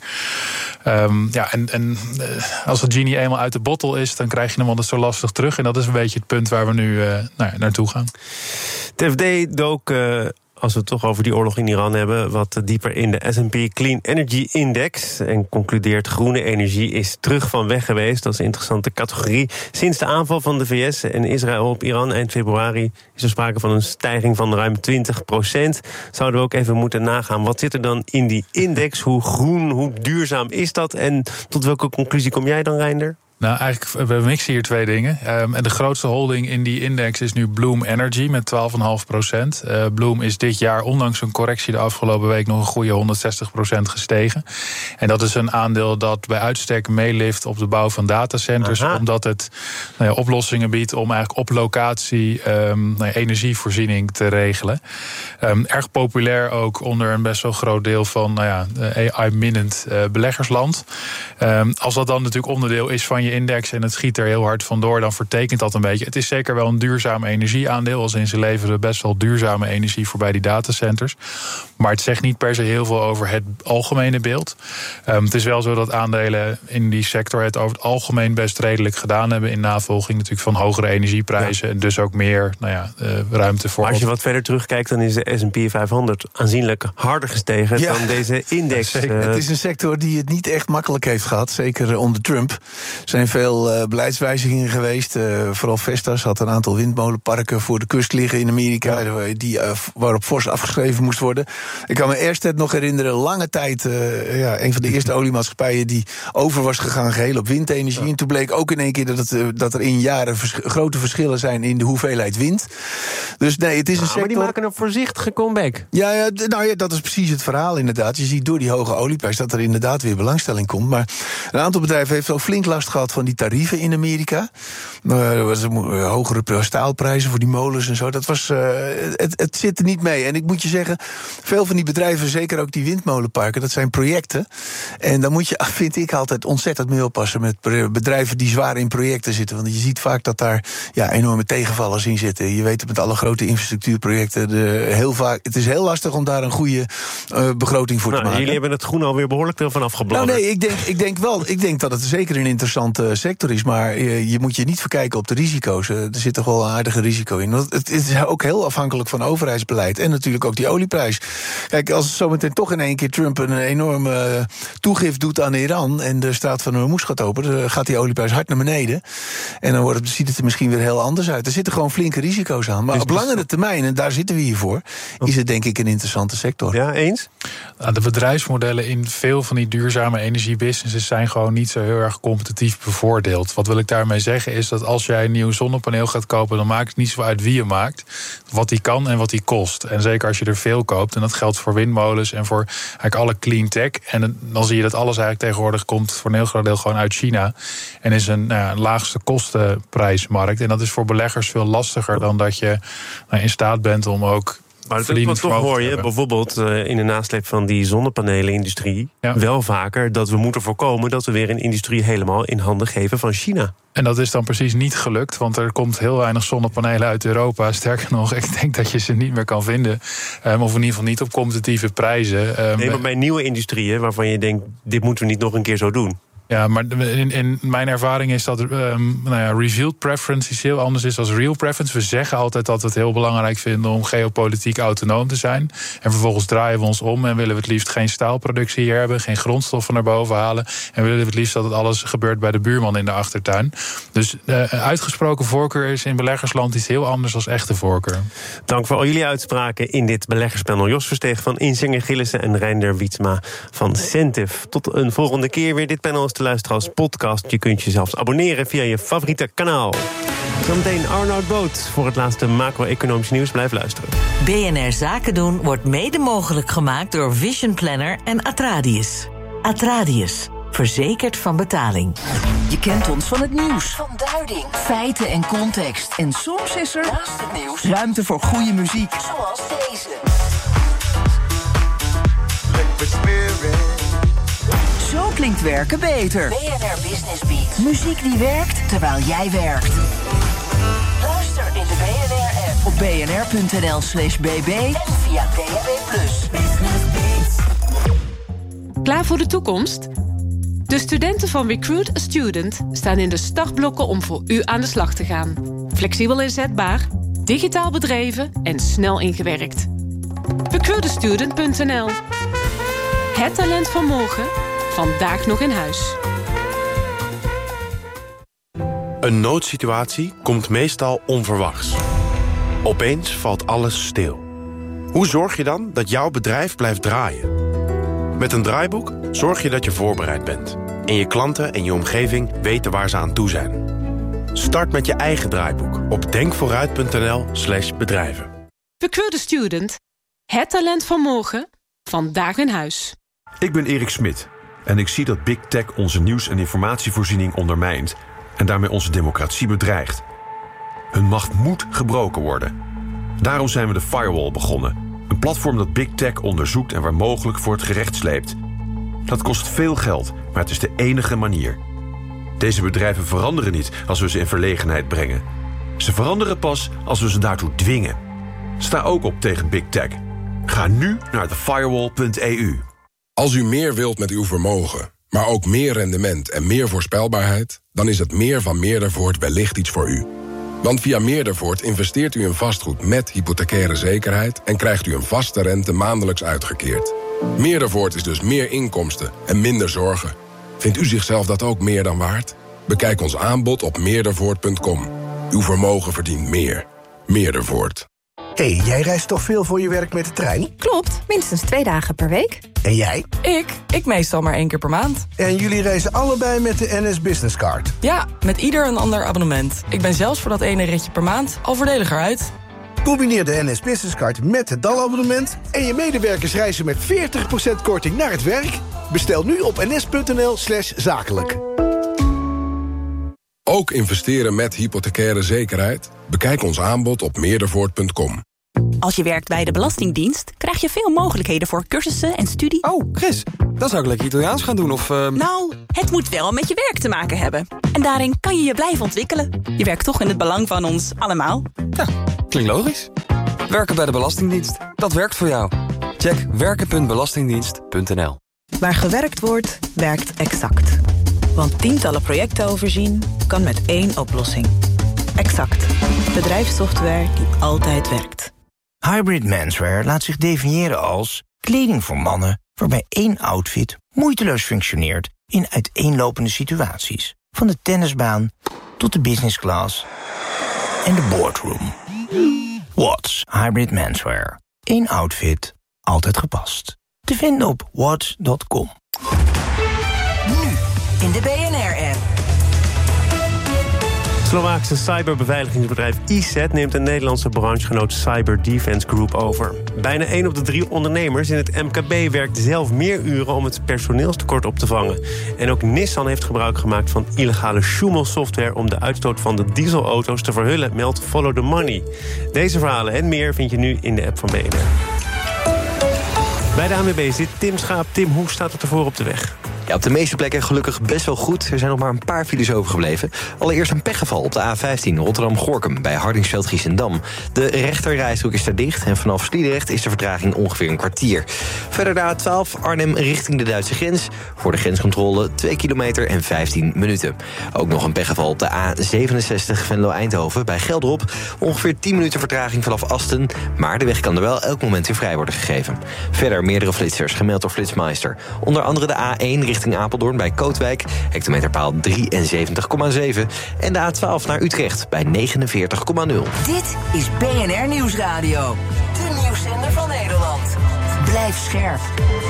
En als de genie eenmaal uit de bottle is, dan krijg je hem altijd zo lastig terug. En dat is een beetje het punt waar we nu naartoe gaan. Het FD dook, als we het toch over die oorlog in Iran hebben, wat dieper in de S&P Clean Energy Index. En concludeert groene energie is terug van weg geweest. Dat is een interessante categorie. Sinds de aanval van de VS en Israël op Iran eind februari is er sprake van een stijging van ruim 20%. Zouden we ook even moeten nagaan. Wat zit er dan in die index? Hoe groen, hoe duurzaam is dat? En tot welke conclusie kom jij dan, Reinder? Nou, eigenlijk, we mixen hier 2 dingen. En de grootste holding in die index is nu Bloom Energy met 12,5%. Bloom is dit jaar, ondanks een correctie de afgelopen week, nog een goede 160% gestegen. En dat is een aandeel dat bij uitstek meelift op de bouw van datacenters. Aha. Omdat het oplossingen biedt om eigenlijk op locatie energievoorziening te regelen. Erg populair ook onder een best wel groot deel van AI-minnend beleggersland. Als dat dan natuurlijk onderdeel is van je index en het schiet er heel hard vandoor, dan vertekent dat een beetje. Het is zeker wel een duurzaam energieaandeel, als in ze leveren best wel duurzame energie voor bij die datacenters. Maar het zegt niet per se heel veel over het algemene beeld. Het is wel zo dat aandelen in die sector het over het algemeen best redelijk gedaan hebben in navolging natuurlijk van hogere energieprijzen en dus ook meer ruimte voor. Maar als je wat verder terugkijkt, dan is de S&P 500 aanzienlijk harder gestegen dan deze index. Het is een sector die het niet echt makkelijk heeft gehad, zeker onder Trump. Er zijn veel beleidswijzigingen geweest. Vooral Vestas had een aantal windmolenparken voor de kust liggen in Amerika, waarop fors afgeschreven moest worden. Ik kan me Ørsted nog herinneren, lange tijd een van de eerste oliemaatschappijen die over was gegaan geheel op windenergie. Ja. En toen bleek ook in één keer dat er in jaren grote verschillen zijn in de hoeveelheid wind. Dus nee, het is een sector. Maar die maken een voorzichtige comeback. Ja, dat is precies het verhaal inderdaad. Je ziet door die hoge olieprijs dat er inderdaad weer belangstelling komt. Maar een aantal bedrijven heeft ook flink last gehad van die tarieven in Amerika. Er was hogere staalprijzen voor die molens en zo. Dat was, het zit er niet mee. En ik moet je zeggen, veel van die bedrijven, zeker ook die windmolenparken, dat zijn projecten. En dan moet je, vind ik, altijd ontzettend mee oppassen met bedrijven die zwaar in projecten zitten. Want je ziet vaak dat daar enorme tegenvallers in zitten. Je weet het met alle grote infrastructuurprojecten, het is heel lastig om daar een goede begroting voor te maken. Jullie hebben het groen alweer behoorlijk veel van afgebladderd. Ik denk dat het zeker een interessante sector is, maar je moet je niet verkijken op de risico's. Er zit toch wel een aardige risico in. Het is ook heel afhankelijk van overheidsbeleid en natuurlijk ook die olieprijs. Kijk, als zometeen toch in één keer Trump een enorme toegift doet aan Iran en de straat van Hormuz gaat open, dan gaat die olieprijs hard naar beneden. En dan ziet het er misschien weer heel anders uit. Er zitten gewoon flinke risico's aan. Maar dus op langere termijn, en daar zitten we hier voor, is het denk ik een interessante sector. Ja, eens? De bedrijfsmodellen in veel van die duurzame energiebusinesses zijn gewoon niet zo heel erg competitief bevoordeeld. Wat wil ik daarmee zeggen is dat als jij een nieuw zonnepaneel gaat kopen, dan maakt het niet zo uit wie je maakt, wat die kan en wat die kost. En zeker als je er veel koopt, en dat geldt voor windmolens en voor eigenlijk alle clean tech. En dan zie je dat alles eigenlijk tegenwoordig komt voor een heel groot deel gewoon uit China. En is een laagste kostenprijsmarkt. En dat is voor beleggers veel lastiger dan dat je in staat bent om ook. Maar toch hoor je bijvoorbeeld in de nasleep van die zonnepanelenindustrie wel vaker dat we moeten voorkomen dat we weer een industrie helemaal in handen geven van China. En dat is dan precies niet gelukt, want er komt heel weinig zonnepanelen uit Europa. Sterker nog, ik denk dat je ze niet meer kan vinden. Of in ieder geval niet op competitieve prijzen. Nee, maar bij nieuwe industrieën waarvan je denkt, dit moeten we niet nog een keer zo doen. Ja, maar in mijn ervaring is dat revealed preference iets heel anders is dan real preference. We zeggen altijd dat we het heel belangrijk vinden om geopolitiek autonoom te zijn. En vervolgens draaien we ons om en willen we het liefst geen staalproductie hier hebben, geen grondstoffen naar boven halen. En willen we het liefst dat het alles gebeurt bij de buurman in de achtertuin. Dus uitgesproken voorkeur is in beleggersland iets heel anders dan echte voorkeur. Dank voor al jullie uitspraken in dit beleggerspanel. Jos Versteeg van Insinger Gillissen en Reinder Wietsma van Centif. Tot een volgende keer weer. Dit panel is te luisteren als podcast. Je kunt je zelfs abonneren via je favoriete kanaal. Zometeen Arnoud Boot voor het laatste macro-economisch nieuws. Blijf luisteren. BNR Zaken doen wordt mede mogelijk gemaakt door Vision Planner en Atradius. Atradius, verzekerd van betaling. Je kent ons van het nieuws, van duiding, feiten en context. En soms is er, naast het nieuws, ruimte voor goede muziek. Zoals deze. Zo klinkt werken beter. BNR Business Beat. Muziek die werkt terwijl jij werkt. Luister in de BNR-app op bnr.nl/bb en via DAB+. Klaar voor de toekomst? De studenten van Recruit a Student staan in de startblokken om voor u aan de slag te gaan. Flexibel inzetbaar, digitaal bedreven en snel ingewerkt. Recruitastudent.nl. Het talent van morgen, vandaag nog in huis. Een noodsituatie komt meestal onverwachts. Opeens valt alles stil. Hoe zorg je dan dat jouw bedrijf blijft draaien? Met een draaiboek zorg je dat je voorbereid bent. En je klanten en je omgeving weten waar ze aan toe zijn. Start met je eigen draaiboek op denkvooruit.nl/bedrijven. Recruit a Student. Het talent van morgen, vandaag in huis. Ik ben Erik Smit en ik zie dat Big Tech onze nieuws- en informatievoorziening ondermijnt en daarmee onze democratie bedreigt. Hun macht moet gebroken worden. Daarom zijn we de Firewall begonnen. Een platform dat Big Tech onderzoekt en waar mogelijk voor het gerecht sleept. Dat kost veel geld, maar het is de enige manier. Deze bedrijven veranderen niet als we ze in verlegenheid brengen. Ze veranderen pas als we ze daartoe dwingen. Sta ook op tegen Big Tech. Ga nu naar thefirewall.eu. Als u meer wilt met uw vermogen, maar ook meer rendement en meer voorspelbaarheid, dan is het meer van Meerdervoort wellicht iets voor u. Want via Meerdervoort investeert u in vastgoed met hypothecaire zekerheid en krijgt u een vaste rente maandelijks uitgekeerd. Meerdervoort is dus meer inkomsten en minder zorgen. Vindt u zichzelf dat ook meer dan waard? Bekijk ons aanbod op meerdervoort.com. Uw vermogen verdient meer. Meerdervoort. Hey, jij reist toch veel voor je werk met de trein? Klopt, minstens 2 dagen per week. En jij? Ik meestal maar 1 keer per maand. En jullie reizen allebei met de NS Business Card? Ja, met ieder een ander abonnement. Ik ben zelfs voor dat ene ritje per maand al voordeliger uit. Combineer de NS Business Card met het DAL-abonnement... en je medewerkers reizen met 40% korting naar het werk. Bestel nu op ns.nl/zakelijk. Ook investeren met hypothecaire zekerheid? Bekijk ons aanbod op meerdervoort.com. Als je werkt bij de Belastingdienst, krijg je veel mogelijkheden voor cursussen en studie. Oh, Chris, dan zou ik lekker Italiaans gaan doen of... Nou, het moet wel met je werk te maken hebben. En daarin kan je je blijven ontwikkelen. Je werkt toch in het belang van ons allemaal. Ja, klinkt logisch. Werken bij de Belastingdienst, dat werkt voor jou. Check werken.belastingdienst.nl. Waar gewerkt wordt, werkt Exact. Want tientallen projecten overzien kan met 1 oplossing. Exact. Bedrijfssoftware die altijd werkt. Hybrid Menswear laat zich definiëren als kleding voor mannen... waarbij 1 outfit moeiteloos functioneert in uiteenlopende situaties. Van de tennisbaan tot de business class en de boardroom. Watts Hybrid Menswear. 1 outfit, altijd gepast. Te vinden op watts.com. Nu in de BNR-app. Slovaakse cyberbeveiligingsbedrijf ESET neemt een Nederlandse branchegenoot Cyber Defense Group over. Bijna 1 op de 3 ondernemers in het MKB werkt zelf meer uren om het personeelstekort op te vangen. En ook Nissan heeft gebruik gemaakt van illegale Schumel-software om de uitstoot van de dieselauto's te verhullen, meldt Follow the Money. Deze verhalen en meer vind je nu in de app van BNR. Bij de ANWB zit Tim Schaap. Tim, hoe staat het ervoor op de weg? Ja, op de meeste plekken gelukkig best wel goed. Er zijn nog maar een paar files overgebleven. Allereerst een pechgeval op de A15 Rotterdam-Gorkum bij Hardingsveld-Giessendam. De rechterrijstrook is daar dicht en vanaf Sliedrecht is de vertraging ongeveer een kwartier. Verder de A12 Arnhem richting de Duitse grens. Voor de grenscontrole 2 kilometer en 15 minuten. Ook nog een pechgeval op de A67 Venlo-Eindhoven bij Gelderop. Ongeveer 10 minuten vertraging vanaf Asten. Maar de weg kan er wel elk moment weer vrij worden gegeven. Verder meerdere flitsers gemeld door Flitsmeister. Onder andere de A1 richting Apeldoorn bij Kootwijk, hectometerpaal 73,7. En de A12 naar Utrecht bij 49,0. Dit is BNR Nieuwsradio. De nieuwszender van Nederland. Blijf scherp.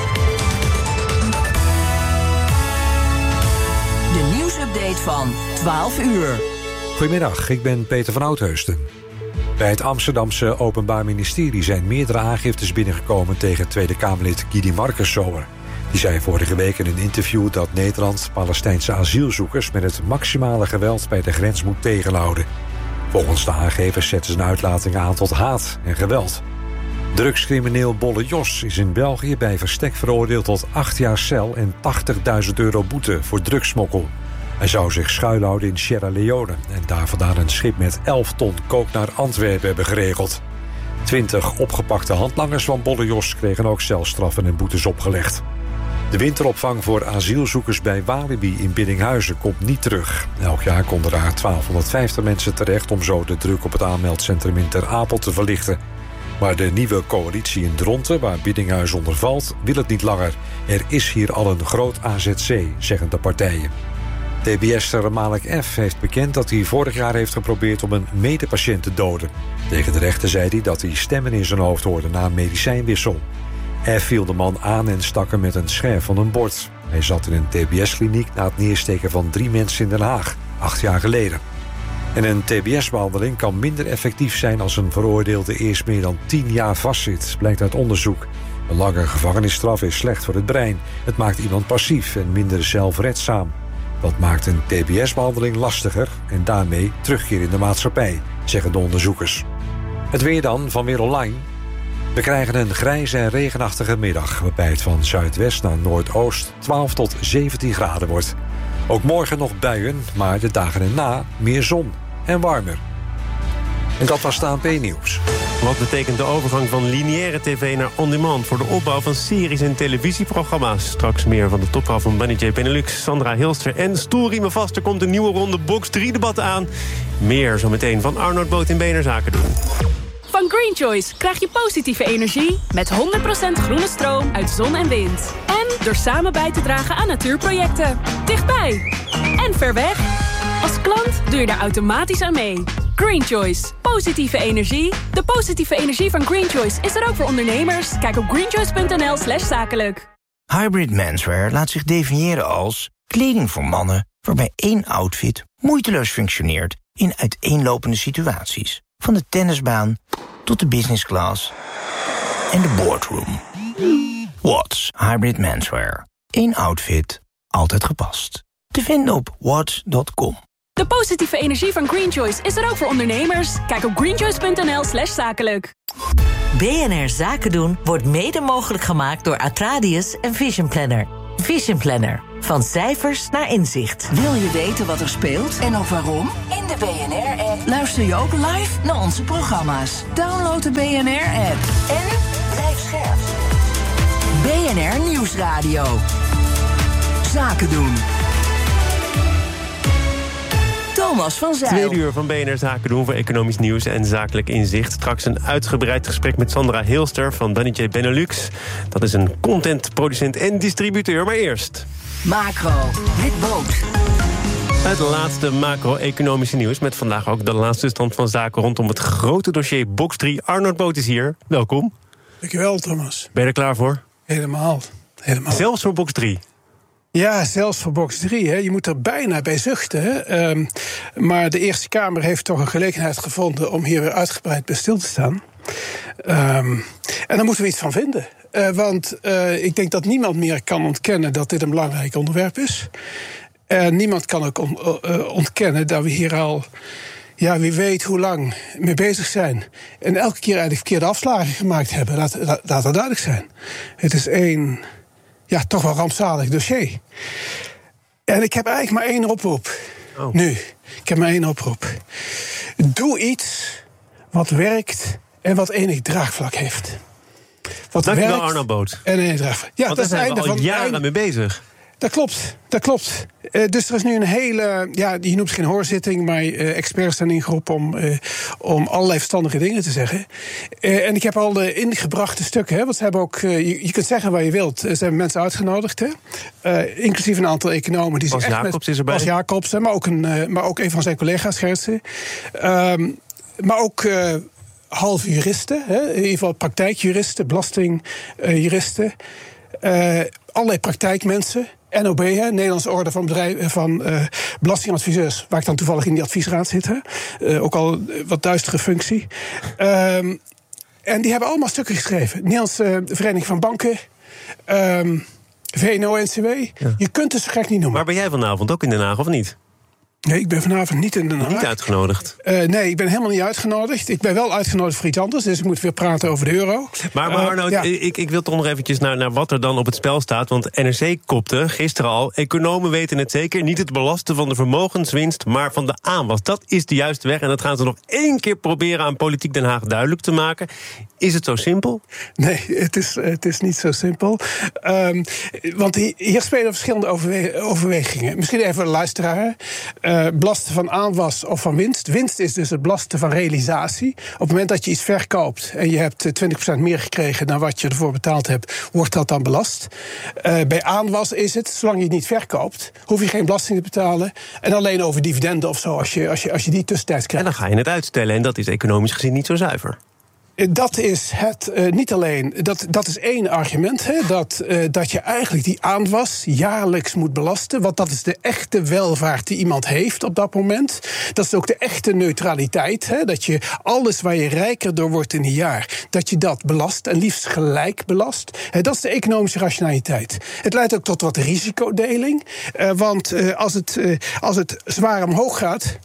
De nieuwsupdate van 12 uur. Goedemiddag, ik ben Peter van Oudheusden. Bij het Amsterdamse Openbaar Ministerie zijn meerdere aangiftes binnengekomen tegen Tweede Kamerlid Guidy Marcussower. Die zei vorige week in een interview dat Nederland Palestijnse asielzoekers met het maximale geweld bij de grens moet tegenhouden. Volgens de aangevers zetten zijn uitlatingen aan tot haat en geweld. Drugscrimineel Bolle Jos is in België bij verstek veroordeeld tot 8 jaar cel en €80.000 boete voor drugssmokkel. Hij zou zich schuilhouden in Sierra Leone en daar vandaan een schip met 11 ton kook naar Antwerpen hebben geregeld. 20 opgepakte handlangers van Bolle Jos kregen ook celstraffen en boetes opgelegd. De winteropvang voor asielzoekers bij Walibi in Biddinghuizen komt niet terug. Elk jaar konden daar 1250 mensen terecht om zo de druk op het aanmeldcentrum in Ter Apel te verlichten. Maar de nieuwe coalitie in Dronten, waar Biddinghuizen onder valt, wil het niet langer. Er is hier al een groot AZC, zeggen de partijen. TBS'er Malek F. heeft bekend dat hij vorig jaar heeft geprobeerd om een medepatiënt te doden. Tegen de rechter zei hij dat hij stemmen in zijn hoofd hoorde na een medicijnwissel. F. viel de man aan en stak hem met een scherf van een bord. Hij zat in een TBS-kliniek na het neersteken van 3 mensen in Den Haag, 8 jaar geleden. En een TBS-behandeling kan minder effectief zijn als een veroordeelde eerst meer dan 10 jaar vastzit, blijkt uit onderzoek. Een lange gevangenisstraf is slecht voor het brein. Het maakt iemand passief en minder zelfredzaam. Dat maakt een TBS-behandeling lastiger en daarmee terugkeer in de maatschappij, zeggen de onderzoekers. Het weer dan van Weer Online. We krijgen een grijze en regenachtige middag, waarbij het van zuidwest naar noordoost 12 tot 17 graden wordt. Ook morgen nog buien, maar de dagen erna meer zon en warmer. En dat was het ANP-nieuws. Wat betekent de overgang van lineaire tv naar on-demand voor de opbouw van series en televisieprogramma's? Straks meer van de topvrouw van Bunny J. Benelux, Sandra Hilster en stoelriemen vast. Er komt een nieuwe ronde Box 3-debat aan. Meer zometeen van Arnoud Boot in BNR Zaken doen. Van Green Choice krijg je positieve energie met 100% groene stroom uit zon en wind. En door samen bij te dragen aan natuurprojecten. Dichtbij en ver weg. Als klant doe je daar automatisch aan mee. Green Choice. Positieve energie. De positieve energie van Green Choice is er ook voor ondernemers. Kijk op greenchoice.nl/zakelijk. Hybrid Menswear laat zich definiëren als kleding voor mannen waarbij 1 outfit moeiteloos functioneert in uiteenlopende situaties. Van de tennisbaan tot de business class en de boardroom. Watts Hybrid Menswear. 1 outfit, altijd gepast. Te vinden op watts.com. De positieve energie van Green Choice is er ook voor ondernemers. Kijk op greenchoice.nl/zakelijk. BNR Zaken doen wordt mede mogelijk gemaakt door Atradius en Vision Planner. Vision Planner. Van cijfers naar inzicht. Wil je weten wat er speelt en ook waarom? In de BNR-app luister je ook live naar onze programma's. Download de BNR-app en blijf scherp. BNR Nieuwsradio. Zaken doen. Thomas van Zijl. 2 uur van BNR Zaken doen voor economisch nieuws en zakelijk inzicht. Straks een uitgebreid gesprek met Sandra Heelster van Dannetje Benelux. Dat is een contentproducent en distributeur, maar eerst... Macro, Rick Boot. Het laatste macro-economische nieuws met vandaag ook de laatste stand van zaken rondom het grote dossier Box 3. Arnold Boot is hier. Welkom. Dankjewel, Thomas. Ben je er klaar voor? Helemaal. Zelfs voor Box 3? Ja, zelfs voor Box 3. Hè. Je moet er bijna bij zuchten. Hè. Maar de Eerste Kamer heeft toch een gelegenheid gevonden om hier weer uitgebreid bij stil te staan. En daar moeten we iets van vinden. Want ik denk dat niemand meer kan ontkennen dat dit een belangrijk onderwerp is. En niemand kan ook ontkennen dat we hier al... ja, wie weet hoe lang mee bezig zijn. En elke keer eigenlijk verkeerde afslagen gemaakt hebben. Laat dat duidelijk zijn. Het is één... ja, toch wel rampzalig dossier. En ik heb eigenlijk maar 1 oproep. Oh. Nu, ik heb maar 1 oproep. Doe iets wat werkt en wat enig draagvlak heeft. Dankjewel, Arnold Boot. En enig draagvlak. Ja, want daar zijn we al jaren mee bezig. Dat klopt. Dus er is nu een hele... ja, je noemt het geen hoorzitting, maar experts zijn ingeroepen om allerlei verstandige dingen te zeggen. En ik heb al de ingebrachte stukken, hè, want ze hebben ook... je kunt zeggen wat je wilt. Ze hebben mensen uitgenodigd, hè, inclusief een aantal economen. Die Bas Jacobs is erbij. Bas Jacobs, maar ook een van zijn collega's, Gertsen. Maar ook... halve juristen, hè, in ieder geval praktijkjuristen, belastingjuristen, allerlei praktijkmensen, NOB, hè, Nederlandse Orde van Belastingadviseurs, waar ik dan toevallig in die adviesraad zit, hè, ook al wat duistere functie. En die hebben allemaal stukken geschreven. Nederlandse Vereniging van Banken, VNO-NCW. Ja. Je kunt het zo gek niet noemen. Waar ben jij vanavond? Ook in Den Haag, of niet? Nee, ik ben vanavond niet in Den Haag. Niet uitgenodigd? Nee, ik ben helemaal niet uitgenodigd. Ik ben wel uitgenodigd voor iets anders, dus ik moet weer praten over de euro. Maar Arnold, ja. ik wil toch nog eventjes naar wat er dan op het spel staat. Want NRC kopte gisteren al, economen weten het zeker, niet het belasten van de vermogenswinst, maar van de aanwas. Dat is de juiste weg en dat gaan ze nog 1 keer proberen aan Politiek Den Haag duidelijk te maken. Is het zo simpel? Nee, het is niet zo simpel. Want hier spelen verschillende overwegingen. Misschien even een luisteraar. Belasten van aanwas of van winst. Winst is dus het belasten van realisatie. Op het moment dat je iets verkoopt en je hebt 20% meer gekregen dan wat je ervoor betaald hebt, wordt dat dan belast. Bij aanwas is het, zolang je het niet verkoopt, hoef je geen belasting te betalen. En alleen over dividenden of zo, als je die tussentijds krijgt. En dan ga je het uitstellen en dat is economisch gezien niet zo zuiver. Dat is het niet alleen. Dat is 1 argument. Hè, dat je eigenlijk die aanwas jaarlijks moet belasten. Want dat is de echte welvaart die iemand heeft op dat moment. Dat is ook de echte neutraliteit. Hè, dat je alles waar je rijker door wordt in een jaar, dat je dat belast en liefst gelijk belast. Dat is de economische rationaliteit. Het leidt ook tot wat risicodeling. Want als het zwaar omhoog gaat,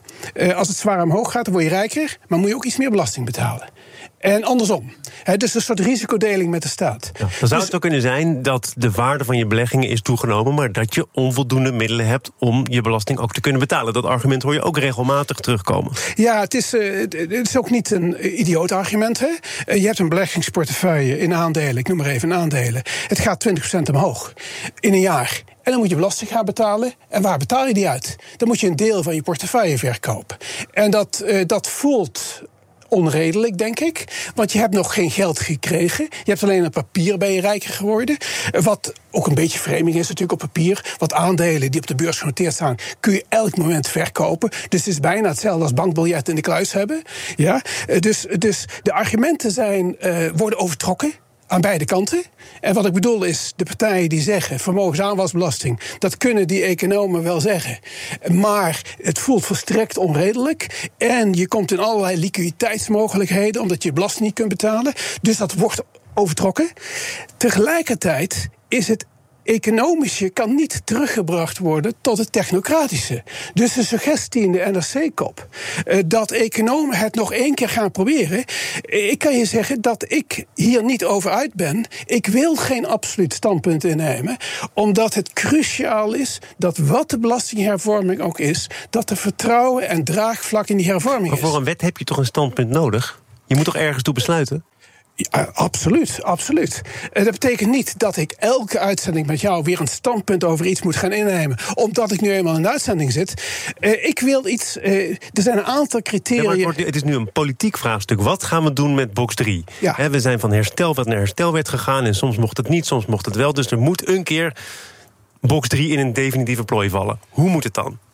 dan word je rijker, maar moet je ook iets meer belasting betalen. En andersom. Dus een soort risicodeling met de staat. Ja, dan zou het ook kunnen zijn dat de waarde van je beleggingen is toegenomen, maar dat je onvoldoende middelen hebt om je belasting ook te kunnen betalen. Dat argument hoor je ook regelmatig terugkomen. Ja, het is ook niet een idioot argument. Hè? Je hebt een beleggingsportefeuille in aandelen, ik noem maar even aandelen. Het gaat 20% omhoog in een jaar. En dan moet je belasting gaan betalen. En waar betaal je die uit? Dan moet je een deel van je portefeuille verkopen. En dat voelt onredelijk, denk ik. Want je hebt nog geen geld gekregen. Je hebt alleen een papier ben je rijker geworden. Wat ook een beetje framing is natuurlijk op papier. Want aandelen die op de beurs genoteerd staan, kun je elk moment verkopen. Dus het is bijna hetzelfde als bankbiljetten in de kluis hebben. Ja? Dus de argumenten worden overtrokken. Aan beide kanten. En wat ik bedoel is, de partijen die zeggen vermogensaanwasbelasting, dat kunnen die economen wel zeggen. Maar het voelt volstrekt onredelijk. En je komt in allerlei liquiditeitsmogelijkheden, omdat je belasting niet kunt betalen. Dus dat wordt overtrokken. Tegelijkertijd is het economische kan niet teruggebracht worden tot het technocratische. Dus de suggestie in de NRC-kop dat economen het nog 1 keer gaan proberen. Ik kan je zeggen dat ik hier niet over uit ben. Ik wil geen absoluut standpunt innemen, omdat het cruciaal is dat wat de belastinghervorming ook is, dat er vertrouwen en draagvlak in die hervorming is. Maar voor een wet heb je toch een standpunt nodig? Je moet toch ergens toe besluiten? Ja, absoluut. Dat betekent niet dat ik elke uitzending met jou weer een standpunt over iets moet gaan innemen, omdat ik nu eenmaal in de uitzending zit. Ik wil iets. Er zijn een aantal criteria. Ja, het is nu een politiek vraagstuk. Wat gaan we doen met box 3? Ja. We zijn van herstelwet naar herstelwet gegaan en soms mocht het niet, soms mocht het wel. Dus er moet een keer box 3 in een definitieve plooi vallen. Hoe moet het dan?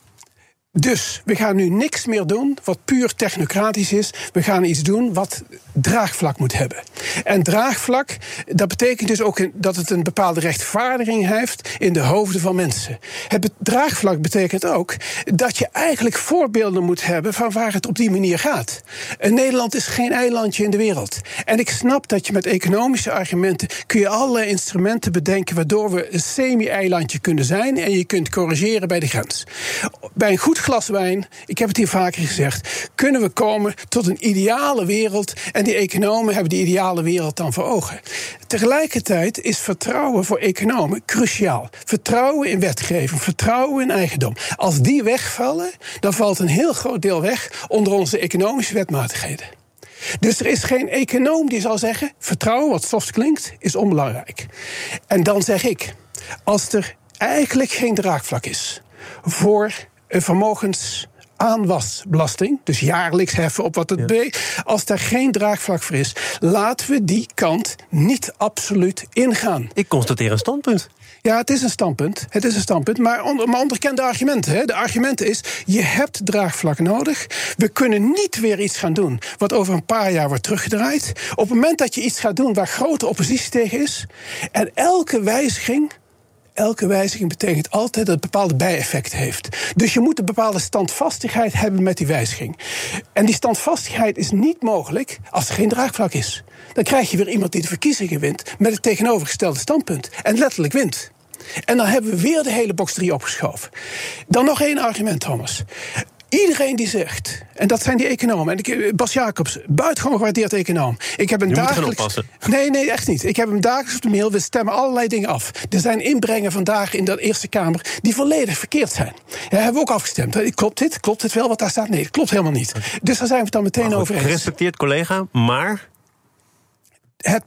Dus we gaan nu niks meer doen wat puur technocratisch is. We gaan iets doen wat draagvlak moet hebben. En draagvlak, dat betekent dus ook dat het een bepaalde rechtvaardiging heeft in de hoofden van mensen. Het draagvlak betekent ook dat je eigenlijk voorbeelden moet hebben van waar het op die manier gaat. Nederland is geen eilandje in de wereld. En ik snap dat je met economische argumenten kun je allerlei instrumenten bedenken waardoor we een semi-eilandje kunnen zijn en je kunt corrigeren bij de grens. Bij een goed glas wijn, ik heb het hier vaker gezegd, kunnen we komen tot een ideale wereld. En die economen hebben die ideale wereld dan voor ogen. Tegelijkertijd is vertrouwen voor economen cruciaal. Vertrouwen in wetgeving, vertrouwen in eigendom. Als die wegvallen, dan valt een heel groot deel weg onder onze economische wetmatigheden. Dus er is geen econoom die zal zeggen, vertrouwen, wat soft klinkt, is onbelangrijk. En dan zeg ik, als er eigenlijk geen draagvlak is voor een vermogensaanwasbelasting, dus jaarlijks heffen op wat het als daar geen draagvlak voor is, laten we die kant niet absoluut ingaan. Ik constateer een standpunt. Ja, het is een standpunt, maar onderken de argumenten. Hè. De argumenten is, je hebt draagvlak nodig. We kunnen niet weer iets gaan doen wat over een paar jaar wordt teruggedraaid. Op het moment dat je iets gaat doen waar grote oppositie tegen is, en elke wijziging betekent altijd dat het bepaalde bijeffecten heeft. Dus je moet een bepaalde standvastigheid hebben met die wijziging. En die standvastigheid is niet mogelijk als er geen draagvlak is. Dan krijg je weer iemand die de verkiezingen wint met het tegenovergestelde standpunt. En letterlijk wint. En dan hebben we weer de hele box 3 opgeschoven. Dan nog 1 argument, Thomas. Iedereen die zegt, en dat zijn die economen, en Bas Jacobs, buitengewoon gewaardeerd econoom. Ik heb een dagelijks. Nee, echt niet. Ik heb hem dagelijks op de mail. We stemmen allerlei dingen af. Er zijn inbrengen vandaag in de Eerste Kamer die volledig verkeerd zijn. Ja, hebben we ook afgestemd. Klopt dit wel wat daar staat? Nee, dat klopt helemaal niet. Dus daar zijn we het dan meteen over eens. Gerespecteerd collega, maar het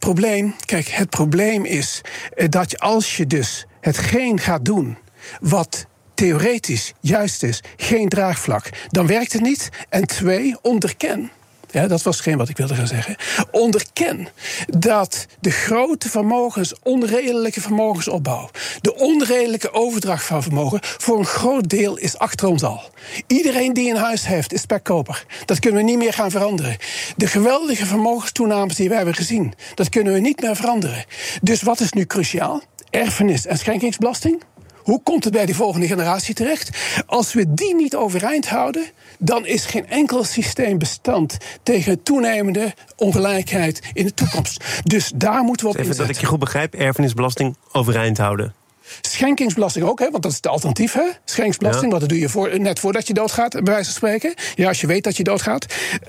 probleem is dat als je dus hetgeen gaat doen wat theoretisch juist is, geen draagvlak, dan werkt het niet. En 2, onderken. Ja, dat was geen wat ik wilde gaan zeggen. Onderken dat de grote vermogens, onredelijke vermogensopbouw, de onredelijke overdracht van vermogen, voor een groot deel is achter ons al. Iedereen die een huis heeft, is spekkoper. Dat kunnen we niet meer gaan veranderen. De geweldige vermogenstoenames die we hebben gezien, dat kunnen we niet meer veranderen. Dus wat is nu cruciaal? Erfenis- en schenkingsbelasting. Hoe komt het bij die volgende generatie terecht? Als we die niet overeind houden, dan is geen enkel systeem bestand tegen toenemende ongelijkheid in de toekomst. Dus daar moeten we op inzetten. Dat ik je goed begrijp, erfenisbelasting overeind houden. Schenkingsbelasting ook, want dat is het alternatief. Hè? Schenkingsbelasting, want dat doe je net voordat je doodgaat, bij wijze van spreken. Ja, als je weet dat je doodgaat.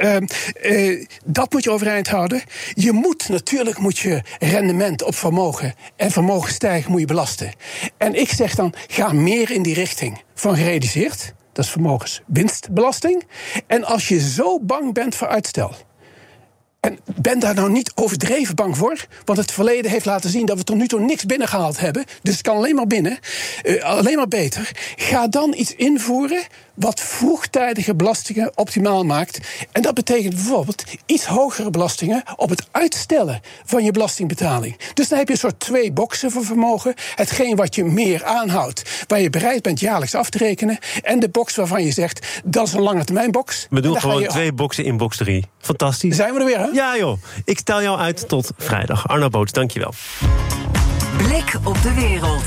Dat moet je overeind houden. Natuurlijk moet je rendement op vermogen en vermogensstijging moet je belasten. En ik zeg dan, ga meer in die richting van gerealiseerd. Dat is vermogenswinstbelasting. En als je zo bang bent voor uitstel, En ben daar nou niet overdreven bang voor. Want het verleden heeft laten zien dat we tot nu toe niks binnengehaald hebben. Dus het kan alleen maar binnen. Alleen maar beter. Ga dan iets invoeren wat vroegtijdige belastingen optimaal maakt. En dat betekent bijvoorbeeld iets hogere belastingen op het uitstellen van je belastingbetaling. Dus dan heb je een soort 2 boxen voor vermogen. Hetgeen wat je meer aanhoudt, waar je bereid bent jaarlijks af te rekenen. En de box waarvan je zegt, dat is een lange termijn box. We doen gewoon 2 boxen in box 3. Fantastisch. Zijn we er weer, hè? Ja joh, ik stel jou uit tot vrijdag. Arno Boots, dankjewel. Blik op de wereld.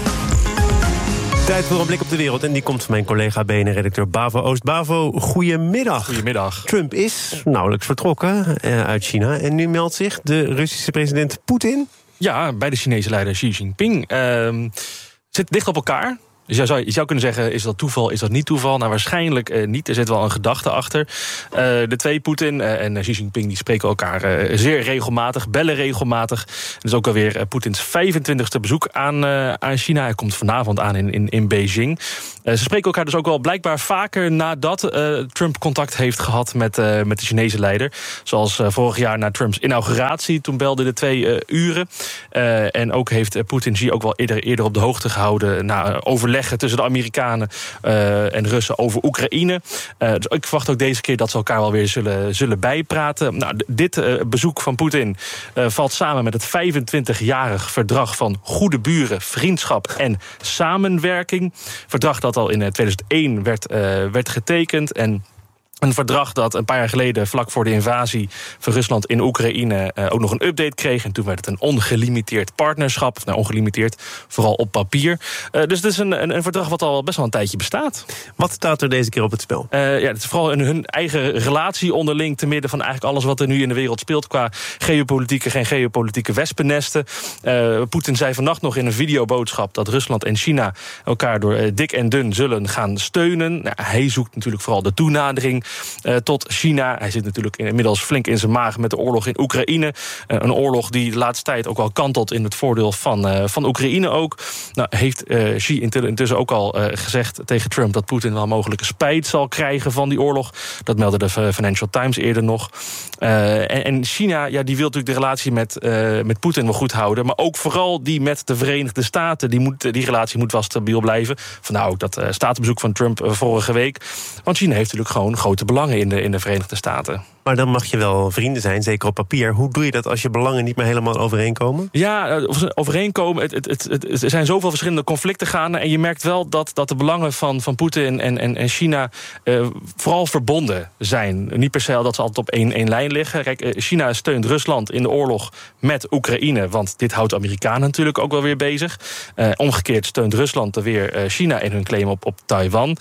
Tijd voor een blik op de wereld en die komt van mijn collega BNR-redacteur Bavo Oost. Bavo, goedemiddag. Goedemiddag. Trump is nauwelijks vertrokken uit China en nu meldt zich de Russische president Poetin. Ja, bij de Chinese leider Xi Jinping. Zit dicht op elkaar. Dus je zou kunnen zeggen, is dat toeval, is dat niet toeval? Nou, waarschijnlijk niet. Er zit wel een gedachte achter. De twee, Poetin en Xi Jinping, die spreken elkaar zeer regelmatig, bellen regelmatig. Het is ook alweer Poetins 25e bezoek aan China. Hij komt vanavond aan in Beijing. Ze spreken elkaar dus ook wel blijkbaar vaker nadat Trump contact heeft gehad met de Chinese leider. Zoals vorig jaar na Trumps inauguratie. Toen belden de 2 uren. En ook heeft Poetin Xi ook wel eerder op de hoogte gehouden na overleggen tussen de Amerikanen en Russen over Oekraïne. Dus ik verwacht ook deze keer dat ze elkaar wel weer zullen bijpraten. Nou, dit bezoek van Poetin valt samen met het 25-jarig verdrag van goede buren, vriendschap en samenwerking. Verdrag dat al in 2001 werd getekend en een verdrag dat een paar jaar geleden, vlak voor de invasie van Rusland in Oekraïne, ook nog een update kreeg. En toen werd het een ongelimiteerd partnerschap. Nou, ongelimiteerd, vooral op papier. Dus het is een verdrag wat al best wel een tijdje bestaat. Wat staat er deze keer op het spel? Het is vooral in hun eigen relatie onderling, te midden van eigenlijk alles wat er nu in de wereld speelt qua geen geopolitieke wespennesten. Poetin zei vannacht nog in een videoboodschap dat Rusland en China elkaar door dik en dun zullen gaan steunen. Nou, hij zoekt natuurlijk vooral de toenadering tot China. Hij zit natuurlijk inmiddels flink in zijn maag met de oorlog in Oekraïne. Een oorlog die de laatste tijd ook wel kantelt in het voordeel van Oekraïne ook. Nou, heeft Xi intussen ook al gezegd tegen Trump dat Poetin wel mogelijk spijt zal krijgen van die oorlog. Dat meldde de Financial Times eerder nog. En China, ja, die wil natuurlijk de relatie met Poetin wel goed houden, maar ook vooral die met de Verenigde Staten. Die relatie moet wel stabiel blijven. Vandaar ook dat staatsbezoek van Trump vorige week. Want China heeft natuurlijk gewoon grote belangen in de Verenigde Staten. Maar dan mag je wel vrienden zijn, zeker op papier. Hoe doe je dat als je belangen niet meer helemaal overeenkomen? Ja, overeenkomen. Er zijn zoveel verschillende conflicten gaande. En je merkt wel dat de belangen van Poetin en China vooral verbonden zijn. Niet per se dat ze altijd op één lijn liggen. Kijk, China steunt Rusland in de oorlog met Oekraïne. Want dit houdt de Amerikanen natuurlijk ook wel weer bezig. Omgekeerd steunt Rusland er weer China in hun claim op Taiwan.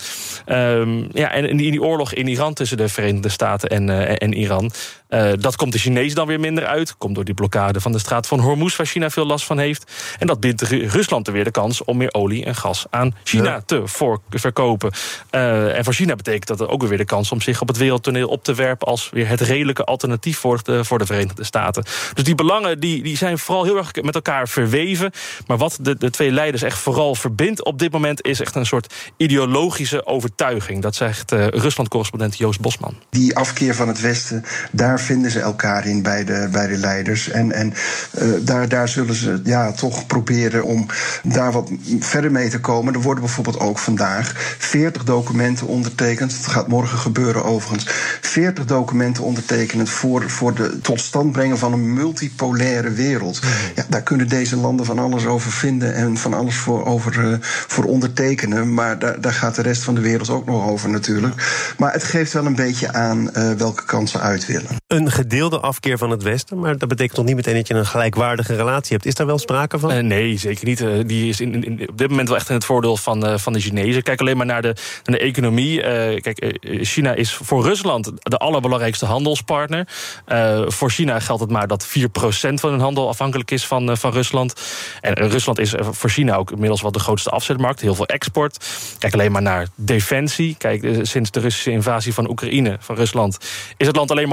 En in die oorlog in Iran tussen de Verenigde Staten en Iran. Dat komt de Chinezen dan weer minder uit. Komt door die blokkade van de straat van Hormuz, waar China veel last van heeft. En dat biedt Rusland er weer de kans om meer olie en gas aan China te verkopen. En voor China betekent dat er ook weer de kans om zich op het wereldtoneel op te werpen als weer het redelijke alternatief voor de Verenigde Staten. Dus die belangen die zijn vooral heel erg met elkaar verweven. Maar wat de twee leiders echt vooral verbindt op dit moment is echt een soort ideologische overtuiging. Dat zegt Rusland-correspondent Joost Bosman. Die afkeer van het Westen, daar vinden ze elkaar in bij de leiders. En daar zullen ze toch proberen om daar wat verder mee te komen. Er worden bijvoorbeeld ook vandaag 40 documenten ondertekend. Het gaat morgen gebeuren overigens. 40 documenten ondertekend voor de tot stand brengen van een multipolaire wereld. Ja, daar kunnen deze landen van alles over vinden en van alles voor ondertekenen. Maar daar gaat de rest van de wereld ook nog over natuurlijk. Maar het geeft wel een beetje aan welke kant ze uit willen. Een gedeelde afkeer van het Westen, maar dat betekent toch niet meteen dat je een gelijkwaardige relatie hebt. Is daar wel sprake van? Nee, zeker niet. Die is op dit moment wel echt in het voordeel van de Chinezen. Kijk alleen maar naar de economie. China is voor Rusland de allerbelangrijkste handelspartner. Voor China geldt het maar dat 4% van hun handel afhankelijk is van Rusland. En Rusland is voor China ook inmiddels wel de grootste afzetmarkt. Heel veel export. Kijk alleen maar naar defensie. Kijk, sinds de Russische invasie van Oekraïne, van Rusland, is het land alleen maar afhankelijker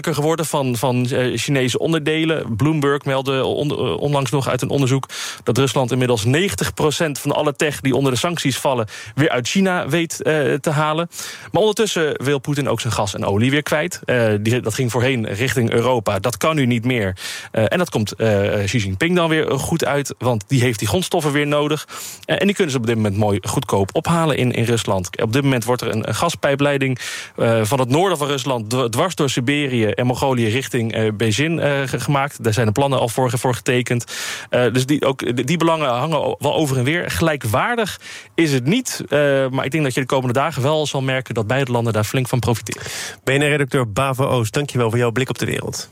afhankelijker geworden van Chinese onderdelen. Bloomberg meldde onlangs nog uit een onderzoek dat Rusland inmiddels 90% van alle tech die onder de sancties vallen weer uit China weet te halen. Maar ondertussen wil Poetin ook zijn gas en olie weer kwijt. Dat ging voorheen richting Europa. Dat kan nu niet meer. En dat komt Xi Jinping dan weer goed uit, want die heeft die grondstoffen weer nodig. En die kunnen ze op dit moment mooi goedkoop ophalen in Rusland. Op dit moment wordt er een gaspijpleiding van het noorden van Rusland dwars door Siberië en Mongolië richting Beijing gemaakt. Daar zijn de plannen al voor getekend. Dus die belangen hangen wel over en weer. Gelijkwaardig is het niet. Maar ik denk dat je de komende dagen wel zal merken dat beide landen daar flink van profiteren. BNR-redacteur Bavo Oost, dankjewel voor jouw blik op de wereld.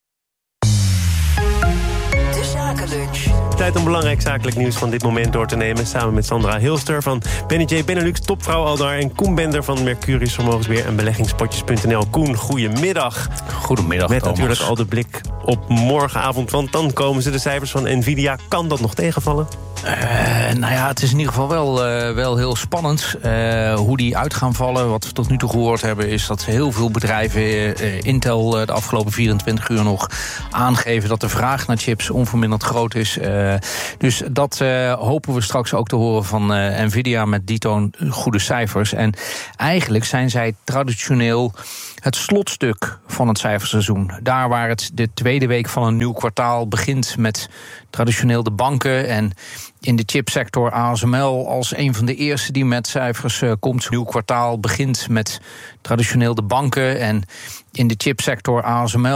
De Zakenlunch. Tijd om belangrijk zakelijk nieuws van dit moment door te nemen. Samen met Sandra Hilster van BNJ Benelux, topvrouw Aldar, en Koen Bender van Mercurius Vermogensbeheer en beleggingspotjes.nl. Koen, goedemiddag. Goedemiddag, met Thomas. Natuurlijk al de blik op morgenavond, want dan komen ze de cijfers van Nvidia. Kan dat nog tegenvallen? Het is in ieder geval wel heel spannend hoe die uit gaan vallen. Wat we tot nu toe gehoord hebben is dat heel veel bedrijven, Intel de afgelopen 24 uur nog, aangeven dat de vraag naar chips onverminderd groot is. Dus dat hopen we straks ook te horen van Nvidia met dito goede cijfers. En eigenlijk zijn zij traditioneel het slotstuk van het cijferseizoen. Daar waar het de tweede week van een nieuw kwartaal begint met traditioneel de banken en in de chipsector ASML als een van de eerste die met cijfers komt. Nieuw kwartaal begint met traditioneel de banken en in de chipsector ASML